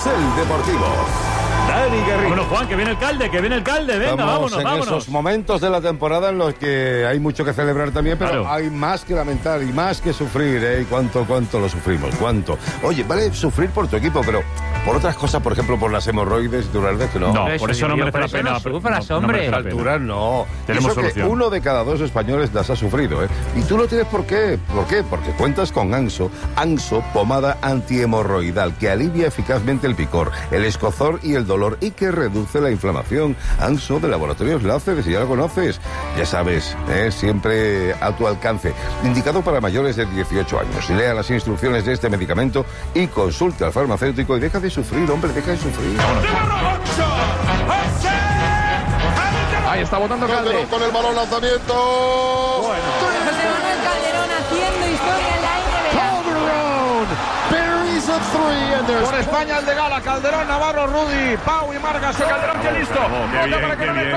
Carrusel Deportivo. Dani Garrido. Bueno, Juan, que viene el Calde, venga, vámonos. Esos momentos de la temporada en los que hay mucho que celebrar también, pero claro, hay más que lamentar y más que sufrir, ¿eh? Y cuánto lo sufrimos, cuánto. Oye, vale sufrir por tu equipo, pero por otras cosas, por ejemplo, por las hemorroides, tú verdad que no. No, por eso no merece la pena. No sufras, hombre. A alturas no. Tenemos eso solución. Que 1 de cada 2 españoles las ha sufrido, ¿eh? Y tú no tienes por qué. ¿Por qué? Porque cuentas con Anso. Anso, pomada antihemorroidal, que alivia eficazmente el picor, el escozor y el dolor y que reduce la inflamación. Anso de Laboratorios Láser, si ya lo conoces. Ya sabes, siempre a tu alcance. Indicado para mayores de 18 años. Lea las instrucciones de este medicamento y consulte al farmacéutico y deja de sufrir, hombre, deja de sufrir. Ahí está botando Calde. Con el balón lanzamiento. Bueno. José Manuel Calderón haciendo historia en la NBA. Por España el de Gala, Calderón, Navarro, Rudy, Pau y Margas, y Calderón, que listo. Qué bien, qué bien.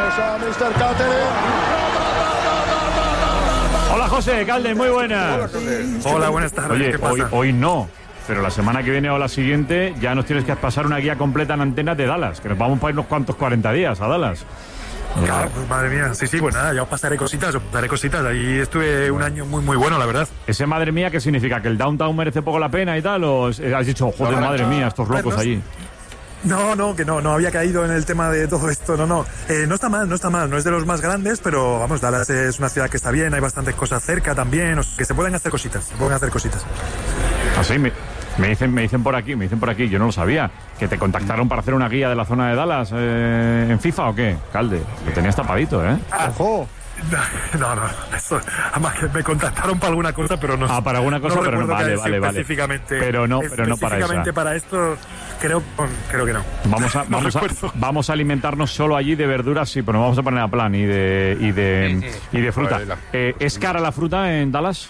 Hola, José, Calde, muy buenas. Hola, buenas tardes. Oye, ¿Qué pasa? hoy no, pero la semana que viene o la siguiente ya nos tienes que pasar una guía completa en antenas de Dallas, que nos vamos para ir unos cuantos 40 días a Dallas. Claro, pues madre mía. Sí, pues nada, ya os pasaré cositas. Ahí estuve un año muy bueno, la verdad. Ese madre mía, ¿qué significa? ¿Que el downtown merece poco la pena y tal? ¿O has dicho, joder, madre mía, estos locos allí? No, que no había caído en el tema de todo esto, no. No está mal, no es de los más grandes, pero vamos, Dallas es una ciudad que está bien, hay bastantes cosas cerca también, que se pueden hacer cositas, Así me dicen por aquí, yo no lo sabía, que te contactaron para hacer una guía de la zona de Dallas en FIFA o qué, Calde, lo tenías tapadito, ¿eh? ¡Ojo! No, eso, además que me contactaron para alguna cosa, pero no. Para alguna cosa, no pero no, vale. Específicamente. Pero no para eso. Específicamente para esto, creo que no. Vamos a alimentarnos solo allí de verduras, sí, pero nos vamos a poner a plan y de fruta. ¿Es cara la fruta en Dallas?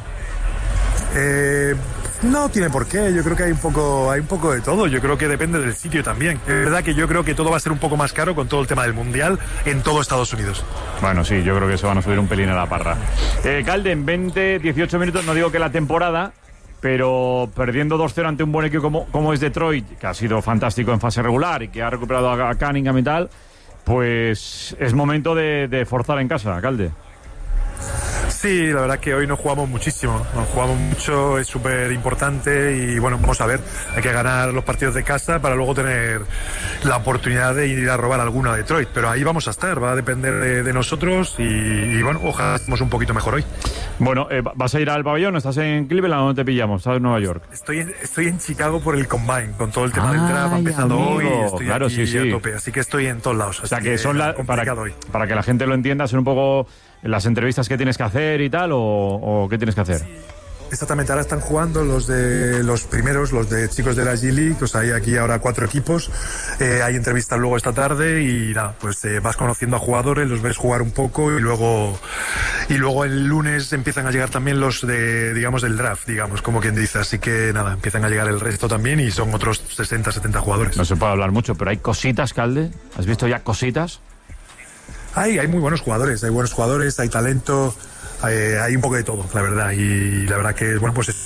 No tiene por qué, yo creo que hay un poco de todo, yo creo que depende del sitio también. Es verdad que yo creo que todo va a ser un poco más caro con todo el tema del Mundial en todo Estados Unidos. Bueno, sí, yo creo que se van a subir un pelín a la parra. Calde, en 18 minutos, no digo que la temporada, pero perdiendo 2-0 ante un buen equipo como es Detroit, que ha sido fantástico en fase regular y que ha recuperado a Cunningham y tal, pues es momento de forzar en casa, Calde. Sí, la verdad que hoy nos jugamos muchísimo, es súper importante y bueno, vamos a ver, hay que ganar los partidos de casa para luego tener la oportunidad de ir a robar alguno a Detroit, pero ahí vamos a estar, va a depender de nosotros y bueno, ojalá estemos un poquito mejor hoy. Bueno, ¿vas a ir al pabellón? ¿Estás en Cleveland o dónde te pillamos? ¿Estás en Nueva York? Estoy en Chicago por el Combine, con todo el tema del draft empezando hoy, estoy aquí a tope, así que estoy en todos lados. O sea que son para que la gente lo entienda, son un poco las entrevistas que tienes que hacer y tal, o qué tienes que hacer. Sí. Exactamente, ahora están jugando los primeros, los de chicos de la G League, o sea, hay aquí ahora 4 equipos, hay entrevistas luego esta tarde y nada, pues vas conociendo a jugadores, los ves jugar un poco y luego el lunes empiezan a llegar también los del draft, como quien dice, así que nada, empiezan a llegar el resto también y son otros 60, 70 jugadores. No se puede hablar mucho, pero hay cositas, Calde, ¿has visto ya cositas? Hay muy buenos jugadores, hay talento, hay un poco de todo, la verdad, y la verdad que, bueno, pues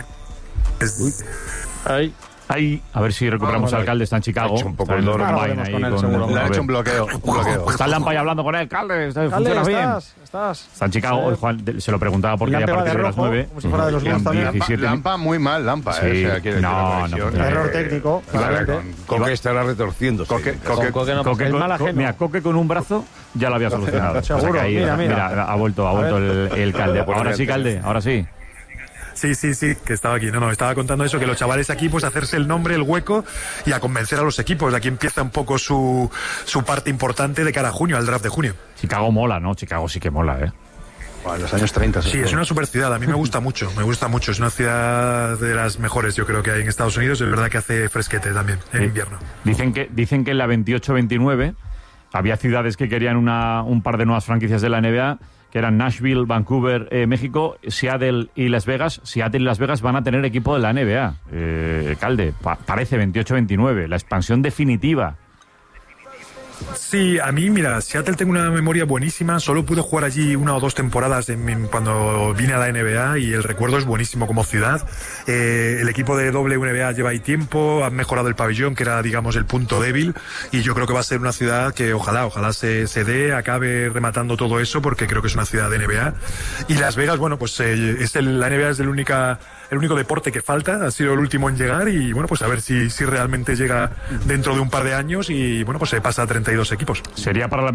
a ver si recuperamos al Calde, está en Chicago. Ha hecho un poco el Le ha hecho un bloqueo. Está el Lampa ahí hablando con él, Calde, funciona bien. Está en Chicago, Juan, se lo preguntaba porque ya a partir de las 9. Como si fuera de los Bulls también. Lampa, muy mal, Lampa. Sí, error técnico. Coque estará retorciéndose. Mira, Coque con un brazo ya lo había solucionado. Seguro, O sea que ahí, mira. ha vuelto el Calde. Ahora sí, Calde, ahora sí. Sí, que estaba aquí. No, estaba contando eso, que los chavales aquí, pues hacerse el nombre, el hueco y a convencer a los equipos. Aquí empieza un poco su parte importante de cara a junio, al draft de junio. Chicago mola, ¿no? Chicago sí que mola, ¿eh? En los años 30. Sí, es una super ciudad. A mí me gusta mucho. Es una ciudad de las mejores, yo creo, que hay en Estados Unidos. Es verdad que hace fresquete también en invierno. Dicen que en la 28-29 había ciudades que querían un par de nuevas franquicias de la NBA, que eran Nashville, Vancouver, México, Seattle y Las Vegas. Seattle y Las Vegas van a tener equipo de la NBA. Calde, parece 28-29, la expansión definitiva. Sí, a mí, mira, Seattle tengo una memoria buenísima. Solo pude jugar allí 1 o 2 temporadas cuando vine a la NBA y el recuerdo es buenísimo como ciudad. El equipo de WNBA lleva ahí tiempo, han mejorado el pabellón, que era, digamos, el punto débil, y yo creo que va a ser una ciudad que ojalá se dé, acabe rematando todo eso, porque creo que es una ciudad de NBA. Y Las Vegas, bueno, pues la NBA es el único deporte que falta, ha sido el último en llegar, y bueno, pues a ver si realmente llega dentro de un par de años y bueno, pues se pasa a 32 equipos. Sería para la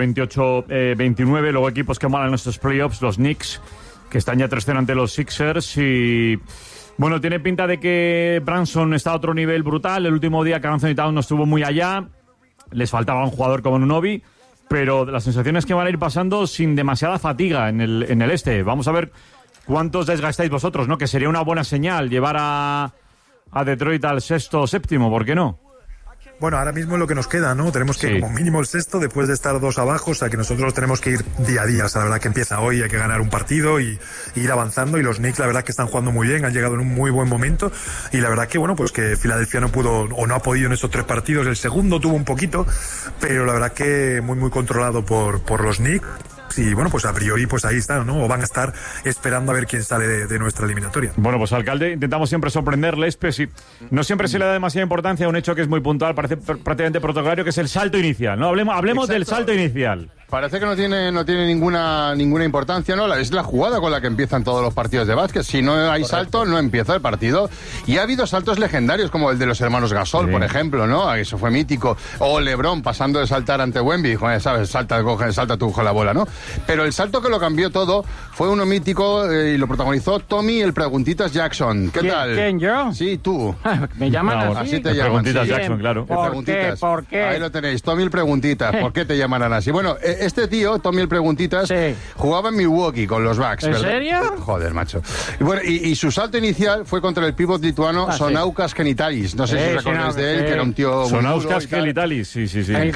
28-29, luego equipos que molan nuestros playoffs, los Knicks, que están ya 3-0 ante los Sixers, y bueno, tiene pinta de que Branson está a otro nivel brutal. El último día que Anthony Towns no estuvo muy allá, les faltaba un jugador como Nunobi, pero las sensaciones que van a ir pasando sin demasiada fatiga en el este. Vamos a ver cuántos desgastáis vosotros, ¿no? Que sería una buena señal llevar a Detroit al 6º o 7º, ¿por qué no? Bueno, ahora mismo es lo que nos queda, ¿no? Tenemos que como mínimo el 6º después de estar 2 abajo, o sea que nosotros tenemos que ir día a día. O sea, la verdad que empieza hoy, hay que ganar un partido y ir avanzando, y los Knicks la verdad que están jugando muy bien, han llegado en un muy buen momento, y la verdad que bueno, pues que Filadelfia no pudo o no ha podido en estos 3 partidos. El segundo tuvo un poquito, pero la verdad que muy controlado por los Knicks. Y bueno, pues a priori pues ahí están, ¿no? O van a estar esperando a ver quién sale de nuestra eliminatoria. Bueno, pues alcalde, intentamos siempre sorprenderles, pero sí, no siempre se le da demasiada importancia a un hecho que es muy puntual, parece prácticamente protocolario, que es el salto inicial, ¿no? Hablemos del salto inicial. Parece que no tiene ninguna importancia, ¿no? Es la jugada con la que empiezan todos los partidos de básquet. Si no hay salto, no empieza el partido. Y ha habido saltos legendarios, como el de los hermanos Gasol, por ejemplo, ¿no? Eso fue mítico. O LeBron pasando de saltar ante Wemby. Joder, ¿sabes? Salta tú con la bola, ¿no? Pero el salto que lo cambió todo fue uno mítico y lo protagonizó Tommy el Preguntitas Jackson. ¿Qué tal? ¿Quién, yo? Sí, tú. ¿Me llaman así? Así te llaman. Preguntitas sí. Jackson, claro. ¿Por qué? Ahí lo tenéis, Tommy el Preguntitas. ¿Por qué te llamarán así? Bueno, este tío, Tommy el Preguntitas, jugaba en Milwaukee con los Bucks. ¿En serio? Joder, macho. Y bueno, y su salto inicial fue contra el pívot lituano Sonaukas Genitalis. No sé si os acordáis de él, que era un tío... Sonaukas Genitalis, sí.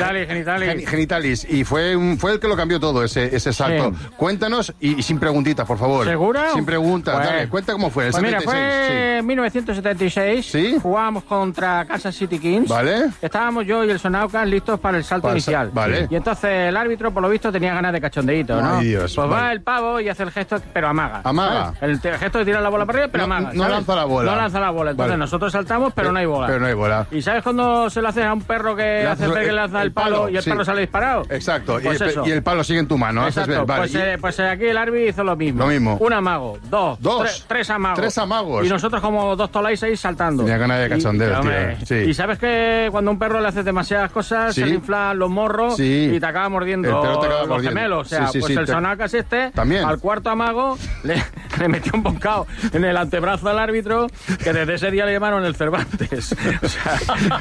Genitalis. Y fue el que lo cambió todo, ese salto. Sí. Cuéntanos, y sin preguntitas, por favor. ¿Seguro? Sin preguntas. Pues, dale, cuenta cómo fue. El pues 76. Mira, fue en 1976. ¿Sí? Jugábamos contra Kansas City Kings. Vale. Estábamos yo y el Sonaukas listos para el salto inicial. Vale. Y entonces el árbitro, por lo visto, tenía ganas de cachondeíto, ¿no? Ay, Dios, pues vale. va el pavo y hace el gesto, pero amaga. Amaga. ¿sabes? El gesto de tirar la bola para arriba, pero amaga. No lanza la bola. No lanza la bola. Entonces Vale. nosotros saltamos, pero no hay bola. Pero no hay bola. ¿Y sabes cuando se lo haces a un perro que hace que lanza el palo y el perro sale disparado? Exacto. Pues y el palo sigue en tu mano. Exacto. Vale. Pues aquí el árbitro hizo lo mismo. Un amago, dos. Tres amagos. 3 amagos. Y nosotros como 2 tolais ahí saltando. Tenía ganas de cachondeo, tío. Sí. Y sabes que cuando a un perro le haces demasiadas cosas, se le inflan los morros y te acaba mordiendo el perro te acaba los mordiendo. gemelos. O sea, pues el Sonaukas también. al cuarto amago le metió un bocado en el antebrazo al árbitro, que desde ese día le llamaron el Cervantes. O sea,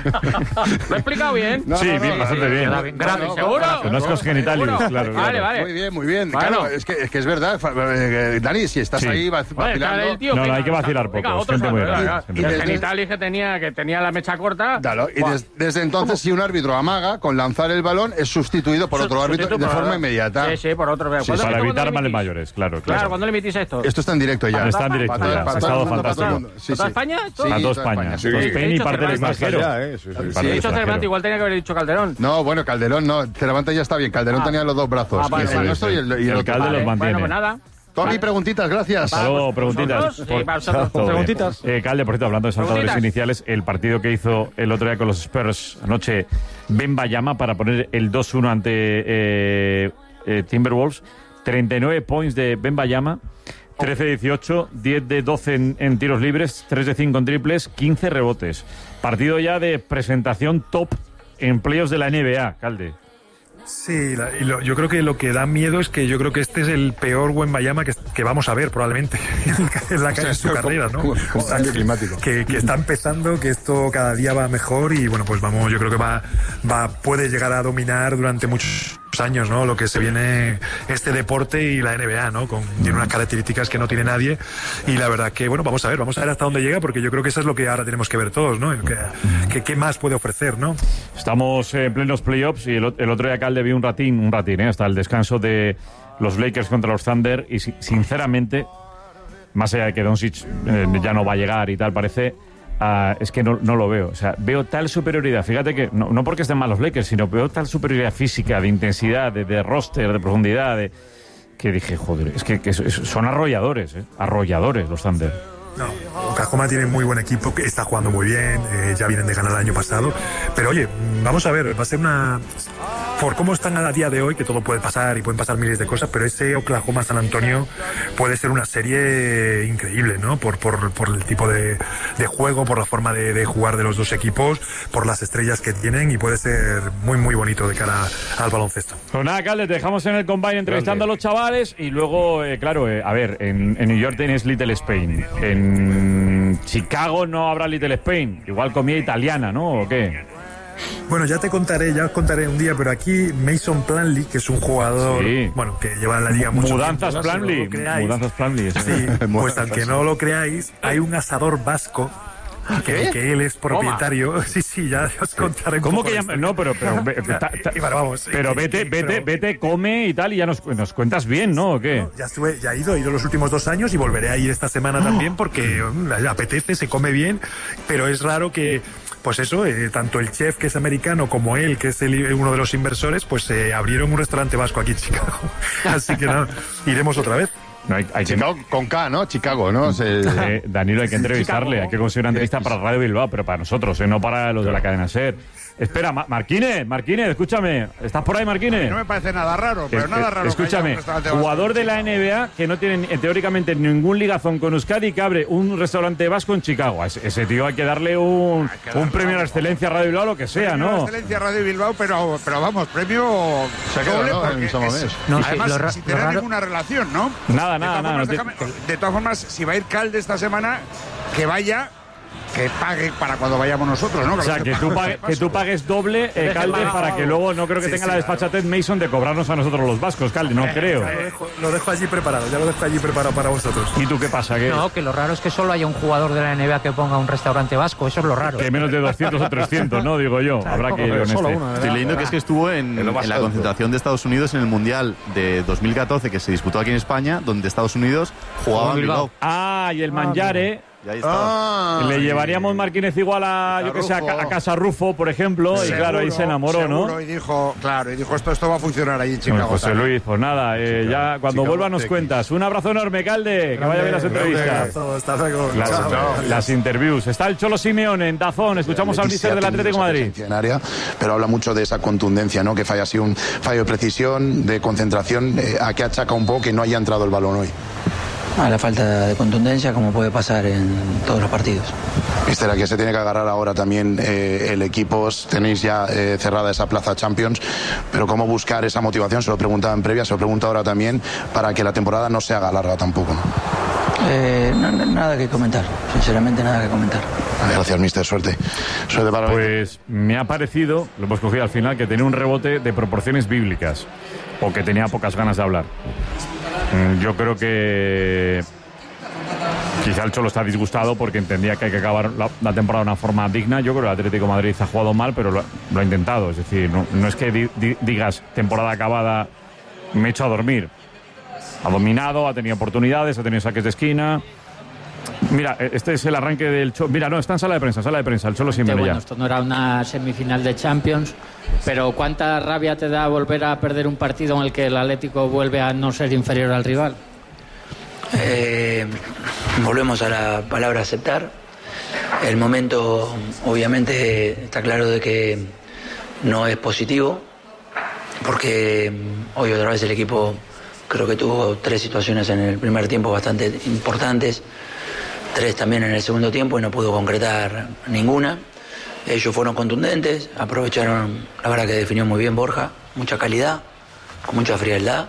¿lo he explicado bien? Sí, bastante bien. Grave, ¿seguro? Conozco genitales, claro. Vale. Muy bien. Bueno. Claro, es que es verdad. Dani, si estás ahí vacilando... No, hay que vacilar poco. Gente muy grande. Y el genitalis que tenía la mecha corta... Claro, y desde entonces, si un árbitro amaga, con lanzar el balón, es sustituido por otro árbitro de forma inmediata. Sí, por otro. Sí, para evitar males mayores, claro. Claro, ¿cuándo le emitís esto? Esto está en directo ya. Está en directo ya. Ha estado fantástico. ¿Toda España? A toda España. Toda España y parte del extranjero. He dicho Cervantes, igual tenía que haber dicho Calderón. No, bueno, Calderón no. Cervantes ya está bien. Calderón tenía los 2 brazos. Y el alcalde los mantiene. Bueno, pues nada. Tommy, preguntitas, gracias. Hasta luego, preguntitas. Preguntitas. Calde, por cierto, hablando de saltadores iniciales, el partido que hizo el otro día con los Spurs anoche, Wembanyama, para poner el 2-1 ante Timberwolves, 39 points de Wembanyama, 13-18, 10 de 12 en tiros libres, 3 de 5 en triples, 15 rebotes. Partido ya de presentación top en playoffs de la NBA, Calde. Sí, yo creo que lo que da miedo es que yo creo que este es el peor Wembanyama que vamos a ver probablemente en su carrera, ¿no? Cambio climático. Que está empezando, que esto cada día va mejor y bueno, pues vamos, yo creo que puede llegar a dominar durante muchos años, ¿no? Lo que se viene este deporte y la NBA, ¿no? Tiene unas características que no tiene nadie y la verdad que, bueno, vamos a ver hasta dónde llega, porque yo creo que eso es lo que ahora tenemos que ver todos, ¿no? ¿Qué más puede ofrecer, ¿no? Estamos en plenos playoffs y el otro día Calde vi un ratín, hasta el descanso de los Lakers contra los Thunder y sinceramente, más allá de que Doncic ya no va a llegar y tal, parece es que no lo veo. O sea, veo tal superioridad. Fíjate que, no porque estén mal los Lakers, sino veo tal superioridad física, de intensidad, de roster, de profundidad, que dije, joder, es que son arrolladores, arrolladores los Thunder. No, Oklahoma tiene muy buen equipo, que está jugando muy bien, ya vienen de ganar el año pasado, pero oye, vamos a ver, va a ser por cómo están a día de hoy, que todo puede pasar y pueden pasar miles de cosas, pero ese Oklahoma-San Antonio puede ser una serie increíble, ¿no? Por el tipo de juego, por la forma de jugar de los dos equipos, por las estrellas que tienen, y puede ser muy, muy bonito de cara al baloncesto. Pues nada, Calde, te dejamos en el Combine entrevistando a los chavales y luego, claro, a ver, en New York tienes Little Spain, en Chicago no habrá Little Spain, igual comida italiana, ¿no? ¿O qué? Bueno, ya os contaré un día, pero aquí Mason Plumlee, que es un jugador, bueno, que lleva en la liga mucho Mudanzas tiempo, Plumlee, Mudanzas Plumlee. Sí, pues aunque no lo creáis, hay un asador vasco que él es propietario. Sí, ya os contaré. ¿Cómo que llama? No, pero vamos. Pero vete, come y tal, y ya nos cuentas bien, ¿no? ¿O qué? Ya he ido los últimos 2 años y volveré a ir esta semana también porque apetece, se come bien, pero es raro que, pues eso, tanto el chef, que es americano, como él, que es uno de los inversores, pues abrieron un restaurante vasco aquí en Chicago. Así que nada, iremos otra vez. No, hay Chicago con K, ¿no? Chicago, ¿no? Danilo, hay que entrevistarle, hay que conseguir una entrevista para Radio Bilbao, pero para nosotros, no para los de la cadena SER. Espera, Marquínez, escúchame. ¿Estás por ahí, Marquínez? No me parece nada raro, pero nada raro. Escúchame, jugador de la NBA que no tiene teóricamente ningún ligazón con Euskadi, que abre un restaurante vasco en Chicago. Ese tío hay que darle un premio a la excelencia a Radio Bilbao, lo que sea, ¿no? Excelencia a Radio Bilbao, pero vamos, premio doble, ¿no? Porque además, sin tener ninguna relación, ¿no? Nada. De todas formas, si va a ir Calde esta semana, que vaya, que pague para cuando vayamos nosotros, ¿no? O sea, que tú pagues doble, Calde, para que luego no creo que tenga la desfachatez Mason de cobrarnos a nosotros los vascos, Calde, no creo. Lo dejo allí preparado, para vosotros. ¿Y tú qué pasa? No, que lo raro es que solo haya un jugador de la NBA que ponga un restaurante vasco, eso es lo raro. Que menos de 200 o 300, ¿no? Digo yo, habrá que ir con solo uno, estoy leyendo que es que estuvo en la concentración de Estados Unidos en el Mundial de 2014 que se disputó aquí en España, donde Estados Unidos jugaba en Bilbao. Y el Mangiare. Le llevaríamos Marquínez igual a Casa Rufo, por ejemplo, seguro, y claro, ahí se enamoró, ¿no? Y dijo, esto va a funcionar ahí en Chicago. José Luis, pues nada, ya cuando vuelva nos cuentas. Un abrazo enorme, Calde, que vaya bien las entrevistas. Las interviews. Está el Cholo Simeone en Dazón, escuchamos al míster del Atlético de Madrid. Pero habla mucho de esa contundencia, ¿no? Que falla así un fallo de precisión, de concentración, a que achaca un poco que no haya entrado el balón hoy. A la falta de contundencia, como puede pasar en todos los partidos. Mister, aquí se tiene que agarrar ahora también el equipo. Tenéis ya cerrada esa plaza Champions, pero cómo buscar esa motivación, se lo preguntaba en previa, se lo pregunto ahora también, para que la temporada no se haga larga tampoco, ¿no? Nada que comentar, sinceramente nada que comentar. Gracias, mister, suerte para Pues me ha parecido, lo hemos cogido al final, que tenía un rebote de proporciones bíblicas, o que tenía pocas ganas de hablar. Yo creo que quizá el Cholo está disgustado porque entendía que hay que acabar la temporada de una forma digna. Yo creo que el Atlético de Madrid ha jugado mal, pero lo ha intentado. Es decir, no es que digas temporada acabada, me echo a dormir. Ha dominado, ha tenido oportunidades, ha tenido saques de esquina. Mira, este es el arranque del Cholo. Mira, no, está en sala de prensa, el Cholo Simeone ya. Esto no era una semifinal de Champions, pero ¿cuánta rabia te da volver a perder un partido en el que el Atlético vuelve a no ser inferior al rival? Volvemos a la palabra aceptar. El momento, obviamente, está claro de que no es positivo, porque hoy otra vez el equipo creo que tuvo 3 situaciones en el primer tiempo bastante importantes, 3 también en el segundo tiempo, y no pudo concretar ninguna. Ellos fueron contundentes, aprovecharon, la verdad que definió muy bien Borja, mucha calidad, con mucha frialdad.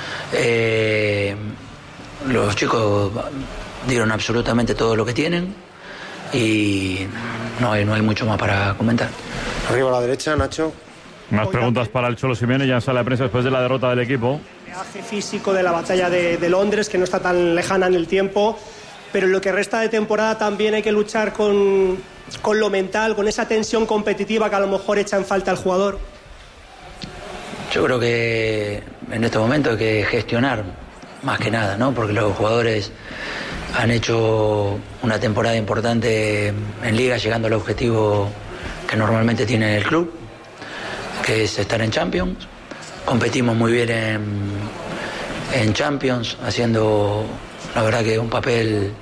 Los chicos dieron absolutamente todo lo que tienen y no hay mucho más para comentar. Arriba a la derecha, Nacho. Más preguntas para el Cholo Simeone ya en sala de prensa después de la derrota del equipo. El viaje físico de la batalla de Londres, que no está tan lejana en el tiempo, pero en lo que resta de temporada también hay que luchar con lo mental, con esa tensión competitiva que a lo mejor echa en falta al jugador. Yo creo que en este momento hay que gestionar más que nada, ¿no? Porque los jugadores han hecho una temporada importante en Liga, llegando al objetivo que normalmente tiene el club, que es estar en Champions. Competimos muy bien en Champions, haciendo la verdad que un papel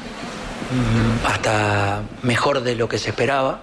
hasta mejor de lo que se esperaba.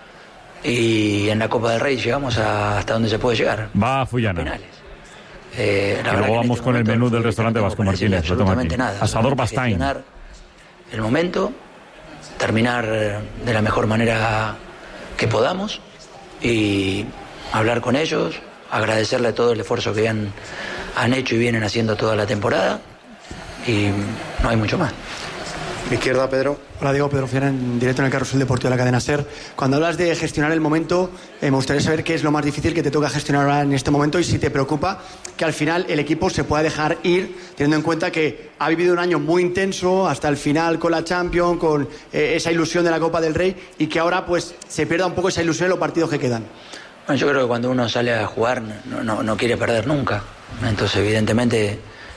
Y en la Copa del Rey llegamos hasta donde se puede llegar. Va a Fullana. Penales. Y luego vamos con el menú del restaurante Vasco Martínez. Absolutamente nada. Asador Bastain. Gestionar el momento, terminar de la mejor manera que podamos y hablar con ellos, agradecerle todo el esfuerzo que han hecho y vienen haciendo toda la temporada, y no hay mucho más. Mi izquierda, Pedro. Hola, Diego, Pedro Fiera, en directo en el Carrusel Deportivo de la cadena SER. Cuando hablas de gestionar el momento, me gustaría saber qué es lo más difícil que te toca gestionar ahora en este momento, y si te preocupa que al final el equipo se pueda dejar ir, teniendo en cuenta que ha vivido un año muy intenso hasta el final con la Champions, con esa ilusión de la Copa del Rey, y que ahora pues se pierda un poco esa ilusión en los partidos que quedan. Bueno, yo creo que cuando uno sale a jugar no quiere perder nunca. Entonces, evidentemente,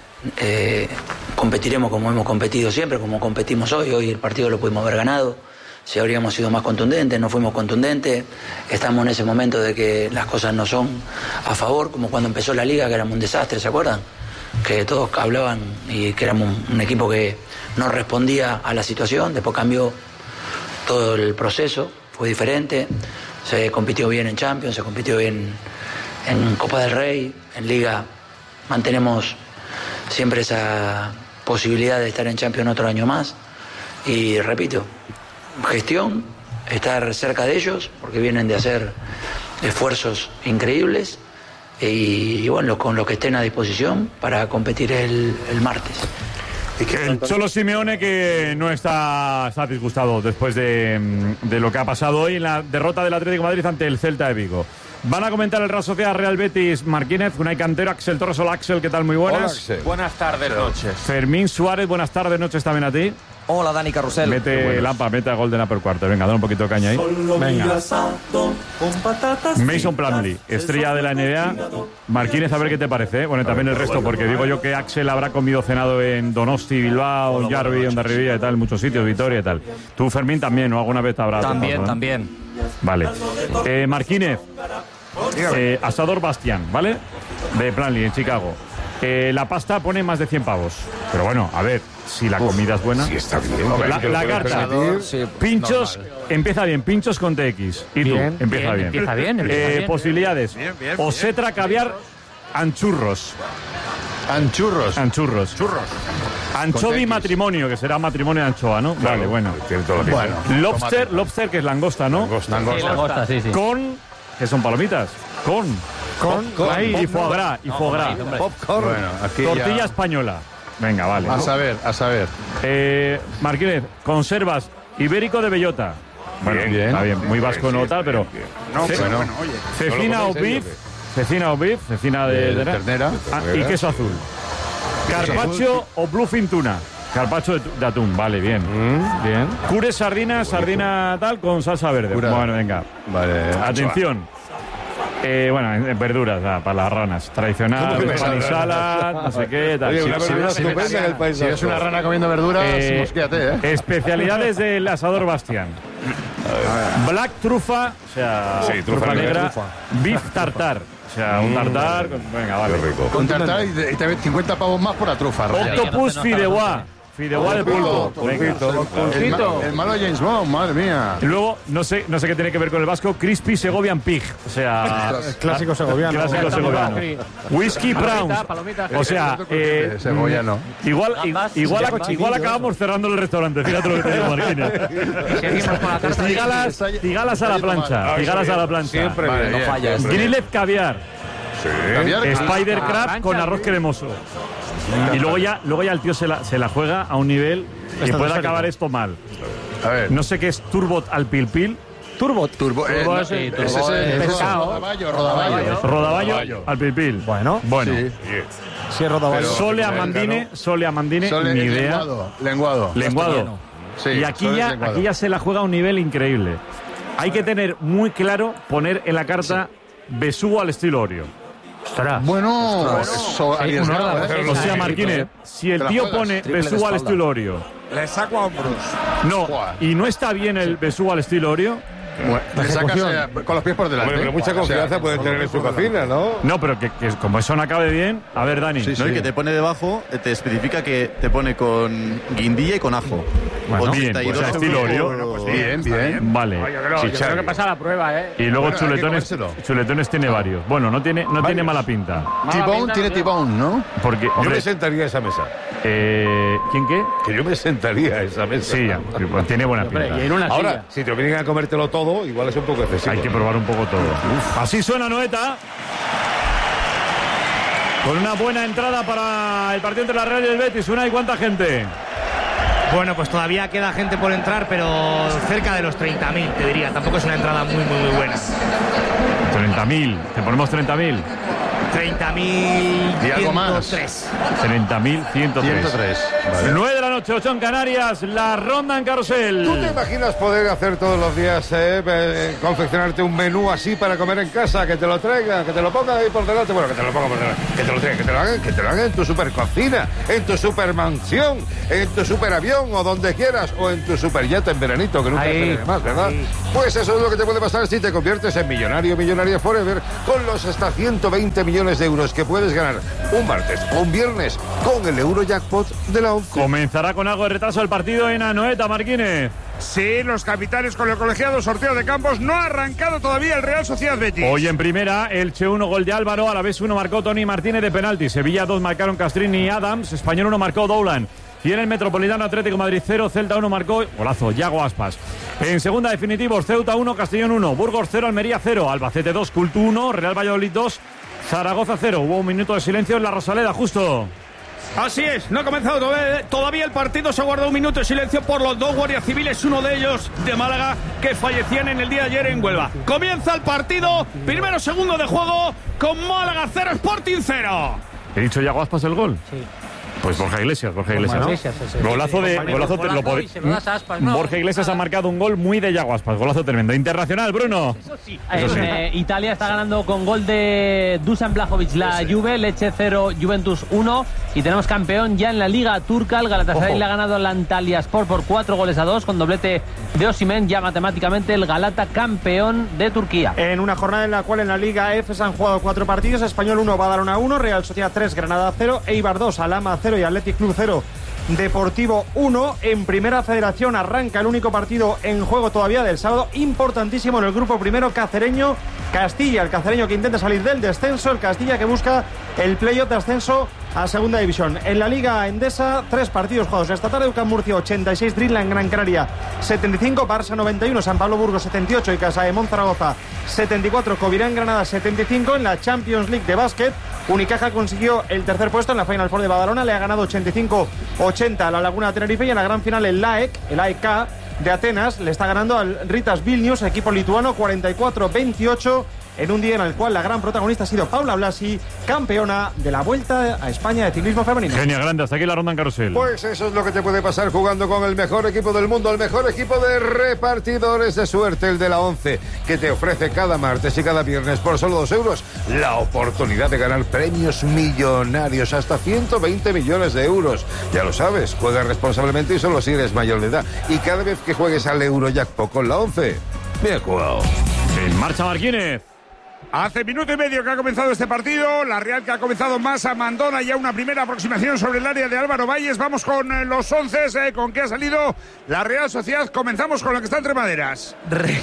competiremos como hemos competido siempre, como competimos hoy. Hoy el partido lo pudimos haber ganado. Si habríamos sido más contundentes, no fuimos contundentes. Estamos en ese momento de que las cosas no son a favor, como cuando empezó la Liga, que éramos un desastre, ¿se acuerdan? Que todos hablaban y que éramos un equipo que no respondía a la situación. Después cambió todo el proceso, fue diferente. Se compitió bien en Champions, se compitió bien en Copa del Rey, en Liga mantenemos siempre esa posibilidad de estar en Champions otro año más. Y repito, gestión, estar cerca de ellos, porque vienen de hacer esfuerzos increíbles, y bueno, con lo que estén a disposición para competir el martes. El Cholo Simeone, que no está disgustado después de lo que ha pasado hoy en la derrota del Atlético de Madrid ante el Celta de Vigo. Van a comentar el Real Sociedad Real Betis Marquínez, Unai Cantero, Axel Torres. Hola, Axel, ¿qué tal? Muy buenas. Hola, buenas tardes, noches. Fermín Suárez, buenas tardes, noches también a ti. Hola, Dani Carrusel. Mete Lampa, mete a Golden Upper Cuarto. Venga, dale un poquito de caña ahí. Venga. Mason Plumlee, estrella de la NBA. Marquínez, a ver qué te parece, ¿eh? Bueno, también el resto, porque digo yo que Axel habrá comido cenado en Donosti, Bilbao, en Jarvi, Hondarribia y tal, en muchos sitios, Vitoria y tal. Tú, Fermín, también, ¿no? ¿Alguna vez te habrá tocado, ¿no? También. Vale. Marquínez, Asador Bastián, ¿vale? De Plumlee, en Chicago. La pasta pone más de 100 pavos. Pero bueno, a ver, si la comida es buena. Sí, está bien. La carta, pinchos, empieza bien, pinchos con TX. Y tú, empieza bien. Posibilidades. Bien. Osetra, caviar, anchurros. Anchurros. Anchovi matrimonio, que será matrimonio de anchoa, ¿no? Claro, vale, bueno. Lobster, que es langosta, ¿no? Langosta, sí. Con, que son palomitas. Y foie gras. Popcorn. Bueno, aquí tortilla ya... española. Venga, vale. A saber. Marquínez, conservas ibérico de bellota. Bueno, bien. Está bien, muy vasco no tal, pero... Cecina o beef, cecina de ternera. Y queso azul. Carpaccio o bluefin tuna. Carpaccio de atún, vale, bien. Bien. Cure sardina tal con salsa verde. Bueno, venga. Vale. Atención. En verduras, para las ranas. Tradicional, pan y salad, no sé qué, tal. Si eres una rana comiendo verduras, mosquéate, ¿eh? Especialidades del Asador Bastián. Black trufa, o sea, trufa negra. Beef tartar, o sea, un tartar. Venga, vale. Con tartar y te 50 pavos más por la trufa. Octopus fideuá. Fideuá de pulpo. El malo James Bond, madre mía. Y luego, no sé qué tiene que ver con el vasco, Crispy Segovian Pig. O sea, clásico segoviano. Whisky Brown. O sea, segoviano. Igual acabamos cerrando el restaurante. Fíjate lo que te digo, Marquínez. Tigalas a la plancha. Siempre no fallas. Grilled caviar. Spider Crab con arroz cremoso. Y luego ya el tío se la juega a un nivel que puede acabar esto mal. A ver. No sé qué es turbot al pilpil. Turbo es pescado. Rodaballo al pilpil. Bueno. Sí, es rodaballo. Sole amandine, ni idea. Lenguado. Sí, y aquí ya se la juega a un nivel increíble. Hay que tener muy claro poner en la carta besugo al estilo Oreo. Bueno, eso o sea, Marquínez, si el tío pone besugo al estilo Oreo le saco a hombros. No, y no está bien el besú al estilo Orio. Le sacas con los pies por delante. Bueno, pero mucha confianza puede tener en su cocina, ¿no? No, pero que como eso no acabe bien. A ver, Dani. Sí, que te pone debajo, te especifica que te pone con guindilla y con ajo. Bueno, bien, o sea, estilo Orio. Bueno, pues bien. Vale. Yo creo que pasa la prueba, ¿eh? Y luego Bueno, chuletones tiene varios. Bueno, no tiene mala pinta. T-Bone tiene T-Bone, ¿no? Porque, Yo hombre, me sentaría a esa mesa. ¿quién qué? Que yo me sentaría a esa mesa. Sí, pues tiene buena pinta. Y en una Ahora, silla. si te obligan a comértelo todo, igual es un poco excesivo. Hay que probar un poco todo. Así suena Noeta. Con una buena entrada para el partido entre la Real y el Betis. ¿Y cuánta gente? Bueno, pues todavía queda gente por entrar, pero cerca de los 30.000, te diría. Tampoco es una entrada muy buena. 30.000. ¿Te ponemos 30.000? 30.000 y algo más. 30.103. Vale. 9 de la noche, 8 en Canarias, la ronda en Carrusel. ¿Tú te imaginas poder hacer todos los días, confeccionarte un menú así para comer en casa, que te lo traigan, que te lo pongan ahí por delante? Bueno, que te lo pongan por delante, que te lo traigan, que te lo hagan en tu supercocina, en tu supermansión, en tu superavión o donde quieras, o en tu superyate en veranito, que nunca te más, ¿verdad? Pues eso es lo que te puede pasar si te conviertes en millonaria forever con los hasta 120 millones de euros que puedes ganar un martes o un viernes con el Eurojackpot de la 11. Comenzará con algo de retraso el partido en Anoeta, Marquínez. Sí, los capitanes con el colegiado, sorteo de campos. No ha arrancado todavía el Real Sociedad Betis. Hoy en primera, Elche 1, gol de Álvaro. A la vez 1 marcó Tony Martínez de penalti. Sevilla 2 marcaron Castrini y Adams. Español 1 marcó Doulan. Y en el Metropolitano Atlético Madrid 0, Celta 1 marcó, golazo, Yago Aspas. En segunda definitivos, Ceuta 1, Castellón 1, Burgos 0, Almería 0, Albacete 2, Cultu 1, Real Valladolid 2, Zaragoza 0. Hubo un minuto de silencio en la Rosaleda, justo. Así es, no ha comenzado todavía el partido, se ha guardado un minuto de silencio por los dos guardias civiles, uno de ellos de Málaga, que fallecían en el día de ayer en Huelva. Comienza el partido, primero segundo de juego, con Málaga 0, Sporting 0. ¿He dicho Yago Aspas el gol? Sí. Pues Borja Iglesias, ¿no? Golazo de... Borja Iglesias ha marcado un gol muy de Yago Aspas, golazo tremendo. Internacional, Bruno. Eso sí. Italia está ganando con gol de Dusan Blajovic la Juve, Lecce 0, Juventus 1. Y tenemos campeón ya en la Liga Turca. El Galatasaray le ha ganado al Antalyaspor por 4-2 con doblete de Osimhen. Ya matemáticamente el Galata campeón de Turquía. En una jornada en la cual en la Liga F se han jugado 4 partidos. Español 1, Badalona 1, Real Sociedad 3, Granada 0, Eibar 2, Alhama 0 y Athletic Club 0, Deportivo 1. En Primera Federación arranca el único partido en juego todavía del sábado, importantísimo en el grupo primero, Cacereño Castilla, el cacereño que intenta salir del descenso, el Castilla que busca el playoff de ascenso a segunda división. En la Liga Endesa, 3 partidos jugados esta tarde: UCAM Murcia 86, Dreamland Gran Canaria 75, Barça 91, San Pablo Burgos 78 y Casa de Monzaragoza 74, Covirán Granada 75. En la Champions League de básquet, Unicaja consiguió el tercer puesto en la Final Four de Badalona, le ha ganado 85-80 a la Laguna de Tenerife, y en la gran final el AEK de Atenas le está ganando al Ritas Vilnius, equipo lituano, 44-28, en un día en el cual la gran protagonista ha sido Paula Blasi, campeona de la Vuelta a España de ciclismo femenino. Genial, grande, hasta aquí la ronda en Carrusel. Pues eso es lo que te puede pasar jugando con el mejor equipo del mundo, el mejor equipo de repartidores de suerte, el de la 11, que te ofrece cada martes y cada viernes por solo 2 euros la oportunidad de ganar premios millonarios, hasta 120 millones de euros. Ya lo sabes, juega responsablemente y solo si eres mayor de edad. Y cada vez que juegues al Eurojackpot con la 11, bien jugado. En marcha, Marquínez. Hace minuto y medio que ha comenzado este partido, la Real que ha comenzado más abandona ya una primera aproximación sobre el área de Álvaro Valles. Vamos con los 11, con que ha salido la Real Sociedad. Comenzamos con lo que está entre maderas.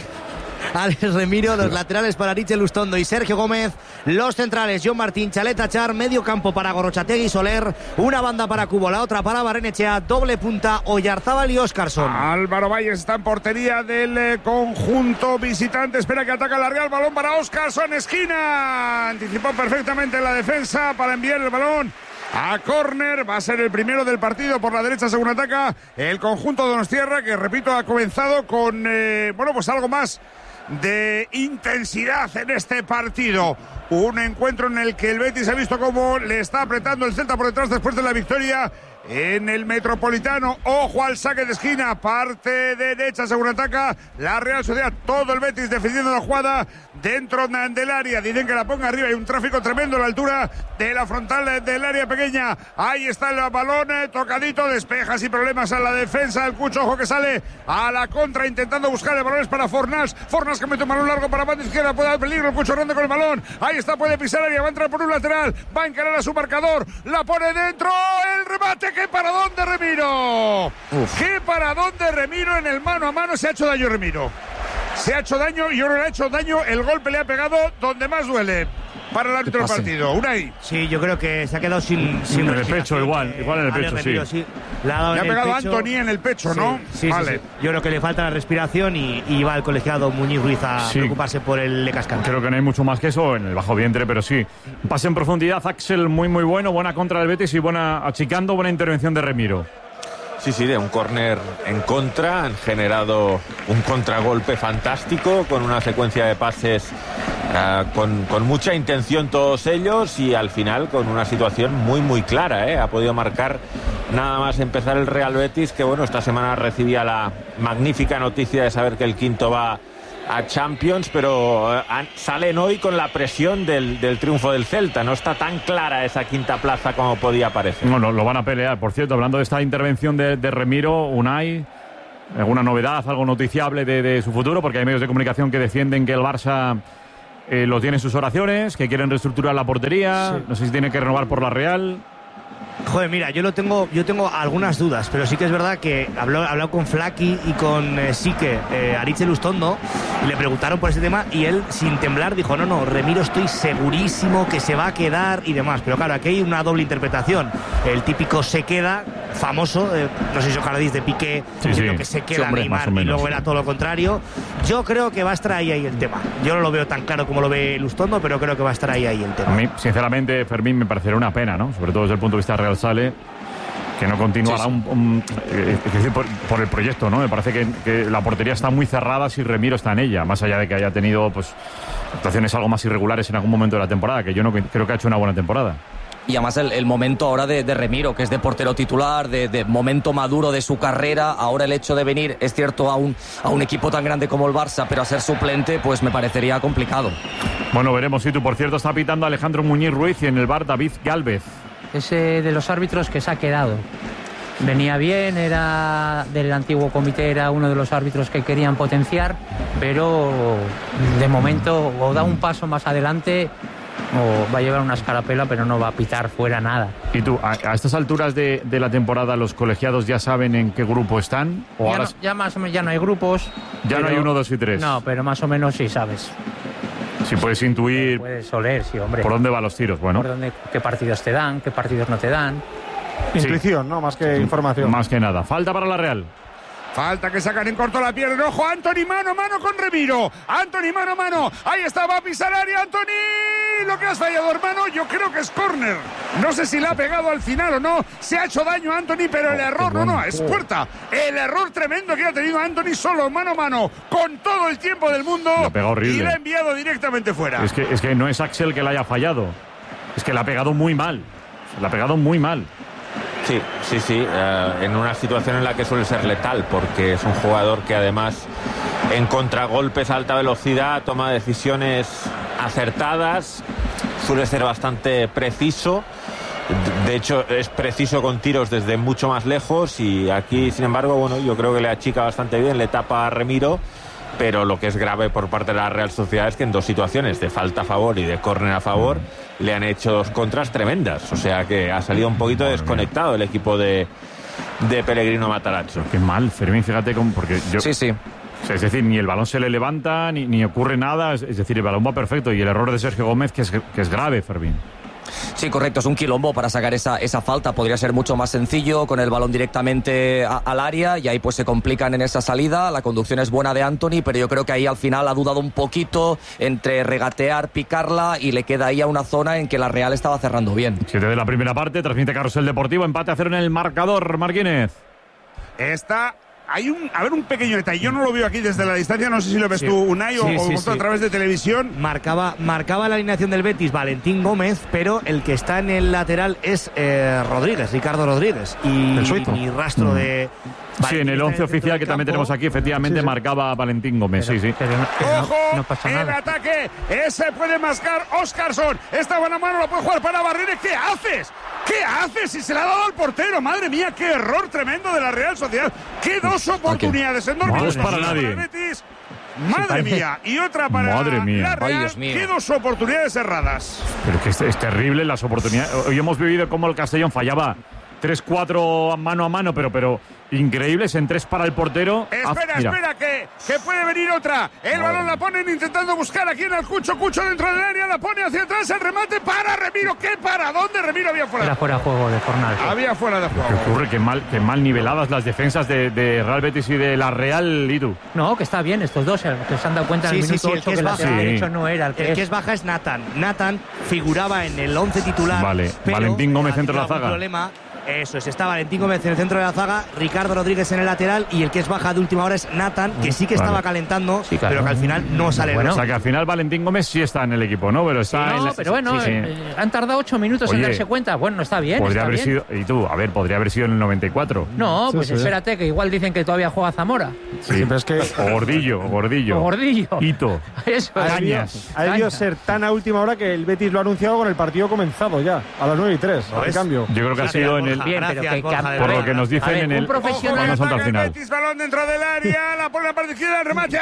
Alex Remiro, los laterales para Richel Lustondo y Sergio Gómez, los centrales John Martín, Chaleta Char, medio campo para Gorrochategui y Soler, una banda para Cubo, la otra para Barrenechea, doble punta Oyarzábal y Óscarson. Álvaro Valles está en portería del conjunto visitante, espera que ataca la Real, balón para Óscarson, esquina, anticipó perfectamente la defensa para enviar el balón a córner. Va a ser el primero del partido por la derecha según ataca el conjunto de Donostierra, que repito ha comenzado con pues algo más de intensidad en este partido. Un encuentro en el que el Betis ha visto cómo le está apretando el Celta por detrás después de la victoria en el Metropolitano. Ojo al saque de esquina, parte derecha según ataca la Real Sociedad. Todo el Betis defendiendo la jugada dentro del área. Dicen que la ponga arriba, hay un tráfico tremendo a la altura de la frontal del área pequeña. Ahí está el balón tocadito, despeja sin problemas a la defensa. El Cucho, ojo que sale a la contra intentando buscar el balón, es para Fornás que mete un balón largo para banda izquierda, puede dar peligro. El Cucho Hernández con el balón, ahí está, puede pisar área, va a entrar por un lateral, va a encarar a su marcador, la pone dentro, el remate. ¡Qué paradón de Remiro! ¡Qué paradón de Remiro en el mano a mano! Se ha hecho daño Remiro. Se ha hecho daño y ahora le ha hecho daño. El golpe le ha pegado donde más duele para el árbitro del partido. Unai. Sí, yo creo que se ha quedado sin en el pecho, igual en el pecho, Remiro, sí. Le ha pegado a Antony en el pecho, ¿no? Sí, vale. sí. Yo creo que le falta la respiración y va el colegiado Muñiz Ruiz a preocuparse por el Lecascán. Creo que no hay mucho más que eso en el bajo vientre, pero sí. Pase en profundidad, Axel, muy bueno, buena contra del Betis y buena achicando, buena intervención de Remiro. Sí, de un córner en contra, han generado un contragolpe fantástico con una secuencia de pases con mucha intención todos ellos y al final con una situación muy clara, ha podido marcar nada más empezar el Real Betis, que bueno, esta semana recibía la magnífica noticia de saber que el quinto va a Champions, pero salen hoy con la presión del triunfo del Celta. No está tan clara esa quinta plaza como podía parecer. Bueno, lo van a pelear. Por cierto, hablando de esta intervención de Remiro, Unai, ¿alguna novedad, algo noticiable de su futuro? Porque hay medios de comunicación que defienden que el Barça lo tiene en sus oraciones, que quieren reestructurar la portería, no sé si tiene que renovar por la Real. Joder, mira, yo tengo algunas dudas, pero sí que es verdad que hablado con Flaki y con Sique, Aritz Lustondo, y le preguntaron por ese tema y él, sin temblar, dijo, no, Remiro estoy segurísimo que se va a quedar y demás. Pero claro, aquí hay una doble interpretación. El típico se queda, famoso, no sé si os acordáis de Piqué, diciendo que se queda Neymar y luego era todo lo contrario. Yo creo que va a estar ahí el tema. Yo no lo veo tan claro como lo ve Lustondo, pero creo que va a estar ahí el tema. A mí, sinceramente, Fermín, me parecería una pena, ¿no? Sobre todo desde el punto de vista Real Sale, que no continuará por el proyecto, ¿no? Me parece que la portería está muy cerrada si Remiro está en ella, más allá de que haya tenido pues actuaciones algo más irregulares en algún momento de la temporada, que yo no creo que ha hecho una buena temporada. Y además el momento ahora de Remiro, que es de portero titular, de momento maduro de su carrera, ahora el hecho de venir, es cierto, a un equipo tan grande como el Barça, pero a ser suplente, pues me parecería complicado. Bueno, veremos. Si tú, por cierto, está pitando Alejandro Muñiz Ruiz y en el VAR David Gálvez. Ese de los árbitros que se ha quedado. Venía bien, era del antiguo comité, era uno de los árbitros que querían potenciar, pero de momento o da un paso más adelante o va a llevar una escarapela, pero no va a pitar fuera nada. ¿Y tú, a estas alturas de la temporada, los colegiados ya saben en qué grupo están? ¿O ya, ahora... ya más o menos ya no hay grupos. Ya no hay 1, 2 y 3. No, pero más o menos sí sabes. Si puedes intuir... Puedes oler, sí, hombre. ¿Por dónde van los tiros? Bueno. ¿Qué partidos te dan? ¿Qué partidos no te dan? Intuición, ¿no? Más que información. Más que nada. Falta para la Real. Falta que sacan en corto la pierna. Ojo, Antony mano a mano con Remiro. Antony mano a mano. Ahí está, va a pisar área. Antony, lo que has fallado, hermano, yo creo que es córner. No sé si le ha pegado al final o no. Se ha hecho daño a Antony, pero el error no, es puerta. El error tremendo que ha tenido Antony solo, mano a mano, con todo el tiempo del mundo. Le ha pegado horrible. Y le ha enviado directamente fuera. Es que no es Axel que le haya fallado. Es que le ha pegado muy mal. Le ha pegado muy mal. Sí, en una situación en la que suele ser letal, porque es un jugador que además en contragolpes a alta velocidad toma decisiones acertadas, suele ser bastante preciso, de hecho es preciso con tiros desde mucho más lejos y aquí, sin embargo, bueno, yo creo que le achica bastante bien, le tapa a Remiro, pero lo que es grave por parte de la Real Sociedad es que en dos situaciones de falta a favor y de córner a favor le han hecho dos contras tremendas, o sea que ha salido un poquito desconectado el equipo de Pellegrino Matarazzo. Qué mal, Fermín, fíjate porque yo... Sí. Es decir, ni el balón se le levanta, ni ocurre nada, es decir, el balón va perfecto y el error de Sergio Gómez que es grave, Fermín. Sí, correcto, es un quilombo para sacar esa falta. Podría ser mucho más sencillo con el balón directamente al área y ahí pues se complican en esa salida. La conducción es buena de Antony, pero yo creo que ahí al final ha dudado un poquito entre regatear, picarla y le queda ahí a una zona en que la Real estaba cerrando bien. 7 de la primera parte, transmite Carrusel Deportivo, empate a 0 en el marcador, Marquínez. Está hay un pequeño detalle. Yo no lo veo aquí desde la distancia, no sé si lo ves tú, Unai, o a través de televisión. Marcaba la alineación del Betis Valentín Gómez, pero el que está en el lateral es Ricardo Rodríguez. Y ni rastro de... Sí, en el 11 oficial que también tenemos aquí, efectivamente marcaba Valentín Gómez. ¡Ojo! No pasa nada. El ataque, ese puede mascar Óscarson. Esta buena mano la puede jugar para Barrene. ¿Qué haces? ¿Qué haces? Si se la ha dado al portero. Madre mía, qué error tremendo de la Real Sociedad. ¡Qué dos oportunidades en 2 minutos! No es para nadie. Madre mía, y otra para la Real. ¡Qué dos oportunidades erradas! Pero que es terrible las oportunidades. Hoy hemos vivido cómo el Castellón fallaba 3-4 mano a mano, pero increíbles en 3 para el portero. Espera, que puede venir otra. El balón la ponen intentando buscar aquí en el Cucho dentro del área, la pone hacia atrás, el remate para Remiro. ¿Qué para? ¿Dónde Remiro había fuera? Era fuera de juego de Fornal. Había fuera de juego. ¿Qué ocurre? Que mal niveladas las defensas de Real Betis y de la Real, Idu. No, que está bien estos dos, que se han dado cuenta en el minuto 8 que el lateral derecho no era el que es baja es Nathan. Nathan figuraba en el 11 titular. Vale, Valentín Gómez entre la zaga. Eso es, está Valentín Gómez en el centro de la zaga, Ricardo Rodríguez en el lateral y el que es baja de última hora es Nathan, que sí que estaba calentando, pero que al final no sale. O sea que al final Valentín Gómez sí está en el equipo, ¿no? Pero está han tardado 8 minutos en darse cuenta. Bueno, está bien. Podría haber sido, y tú, podría haber sido en el 94. No, pues espérate, que igual dicen que todavía juega Zamora. Sí, pero es que... O Gordillo. Hito. Eso. Ha debido ser tan a última hora que el Betis lo ha anunciado con el partido comenzado ya, a las 9:03, al cambio. Yo creo que ha sido en el... Bien, por lo que nos dicen en el... profesional. El Betis, balón dentro del área, la pone la parte izquierda, el remate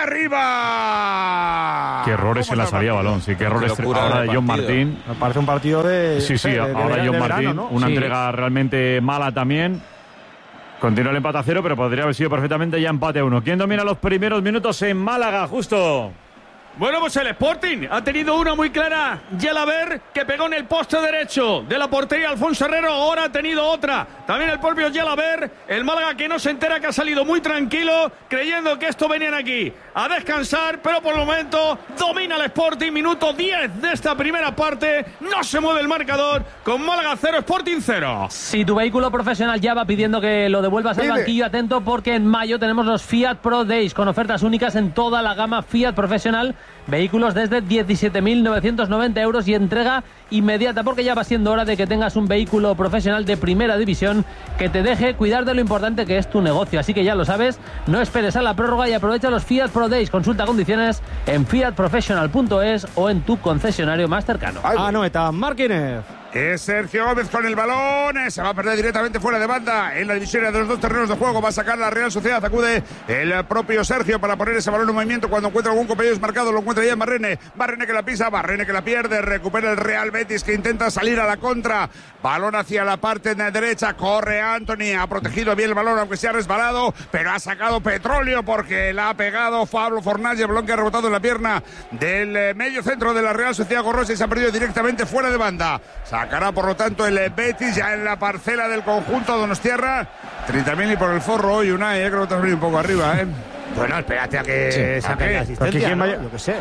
arriba. Qué errores en la salida de balón, sí, qué errores ahora de John Martín. Me parece un partido de... Sí, ahora John Martín, verano, ¿no? Una entrega realmente mala también. Continúa el empate a 0, pero podría haber sido perfectamente ya empate a 1. ¿Quién domina los primeros minutos en Málaga, Justo? Bueno, pues el Sporting ha tenido una muy clara. Yelaber, que pegó en el poste derecho de la portería Alfonso Herrero. Ahora ha tenido otra. También el propio Yelaber. El Málaga que no se entera, que ha salido muy tranquilo, creyendo que esto venían aquí a descansar. Pero por el momento domina el Sporting. Minuto 10 de esta primera parte. No se mueve el marcador. Con Málaga 0, Sporting 0. Si tu vehículo profesional ya va pidiendo que lo devuelvas al banquillo, atento, porque en mayo tenemos los Fiat Pro Days con ofertas únicas en toda la gama Fiat profesional. Vehículos desde 17.990 euros y entrega inmediata, porque ya va siendo hora de que tengas un vehículo profesional de primera división que te deje cuidar de lo importante que es tu negocio. Así que ya lo sabes, no esperes a la prórroga y aprovecha los Fiat Pro Days. Consulta condiciones en fiatprofessional.es o en tu concesionario más cercano. Anoeta Martínez. Es Sergio Gómez con el balón, se va a perder directamente fuera de banda en la división de los dos terrenos de juego. Va a sacar la Real Sociedad, acude el propio Sergio para poner ese balón en movimiento cuando encuentra algún compañero desmarcado. Lo encuentra ya en Barrene que la pisa, Barrene que la pierde, recupera el Real Betis que intenta salir a la contra. Balón hacia la parte derecha, corre Anthony, ha protegido bien el balón aunque se ha resbalado, pero ha sacado petróleo porque la ha pegado Pablo Fornal y el balón que ha rebotado en la pierna del medio centro de la Real Sociedad Gorrosa y se ha perdido directamente fuera de banda. Sacará por lo tanto el Betis ya en la parcela del conjunto donostiarra. 30.000 y por el forro hoy, Unai, creo que te has venido un poco arriba, Bueno, espérate a que saquen la asistencia, ¿no? Yo qué sé.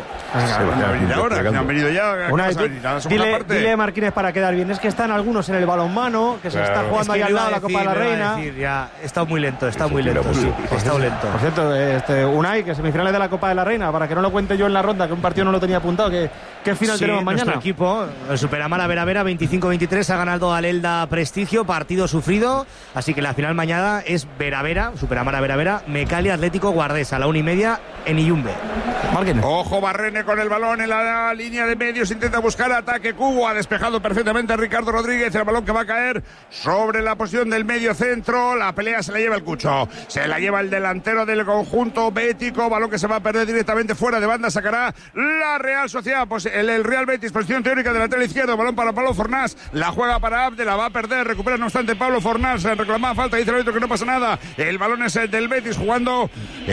Han venido ya. Dile Martínez para quedar bien. Es que están algunos en el balonmano, que se está jugando ahí al lado de la Copa de la Reina. Está muy lento, sí. Está lento. Por cierto, Unai, que semifinales de la Copa de la Reina, para que no lo cuente yo en la ronda, que un partido no lo tenía apuntado, ¿qué final tenemos mañana? Nuestro equipo, el Superamara Vera 25-23, ha ganado al Elda Prestigio, partido sufrido, así que la final mañana es Superamara Vera, Mecalia Atlético Guardés a la 1:30 en Iyumbe. Ojo Barrene con el balón en la línea de medios, intenta buscar ataque. Cubo ha despejado perfectamente a Ricardo Rodríguez, el balón que va a caer sobre la posición del medio centro. La pelea se la lleva el Cucho, se la lleva el delantero del conjunto bético, balón que se va a perder directamente fuera de banda. Sacará la Real Sociedad, pues el Real Betis, posición teórica del lateral izquierdo, balón para Pablo Fornás, la juega para Abde, la va a perder, recupera no obstante Pablo Fornás, reclamaba falta, dice el árbitro que no pasa nada. El balón es el del Betis, jugando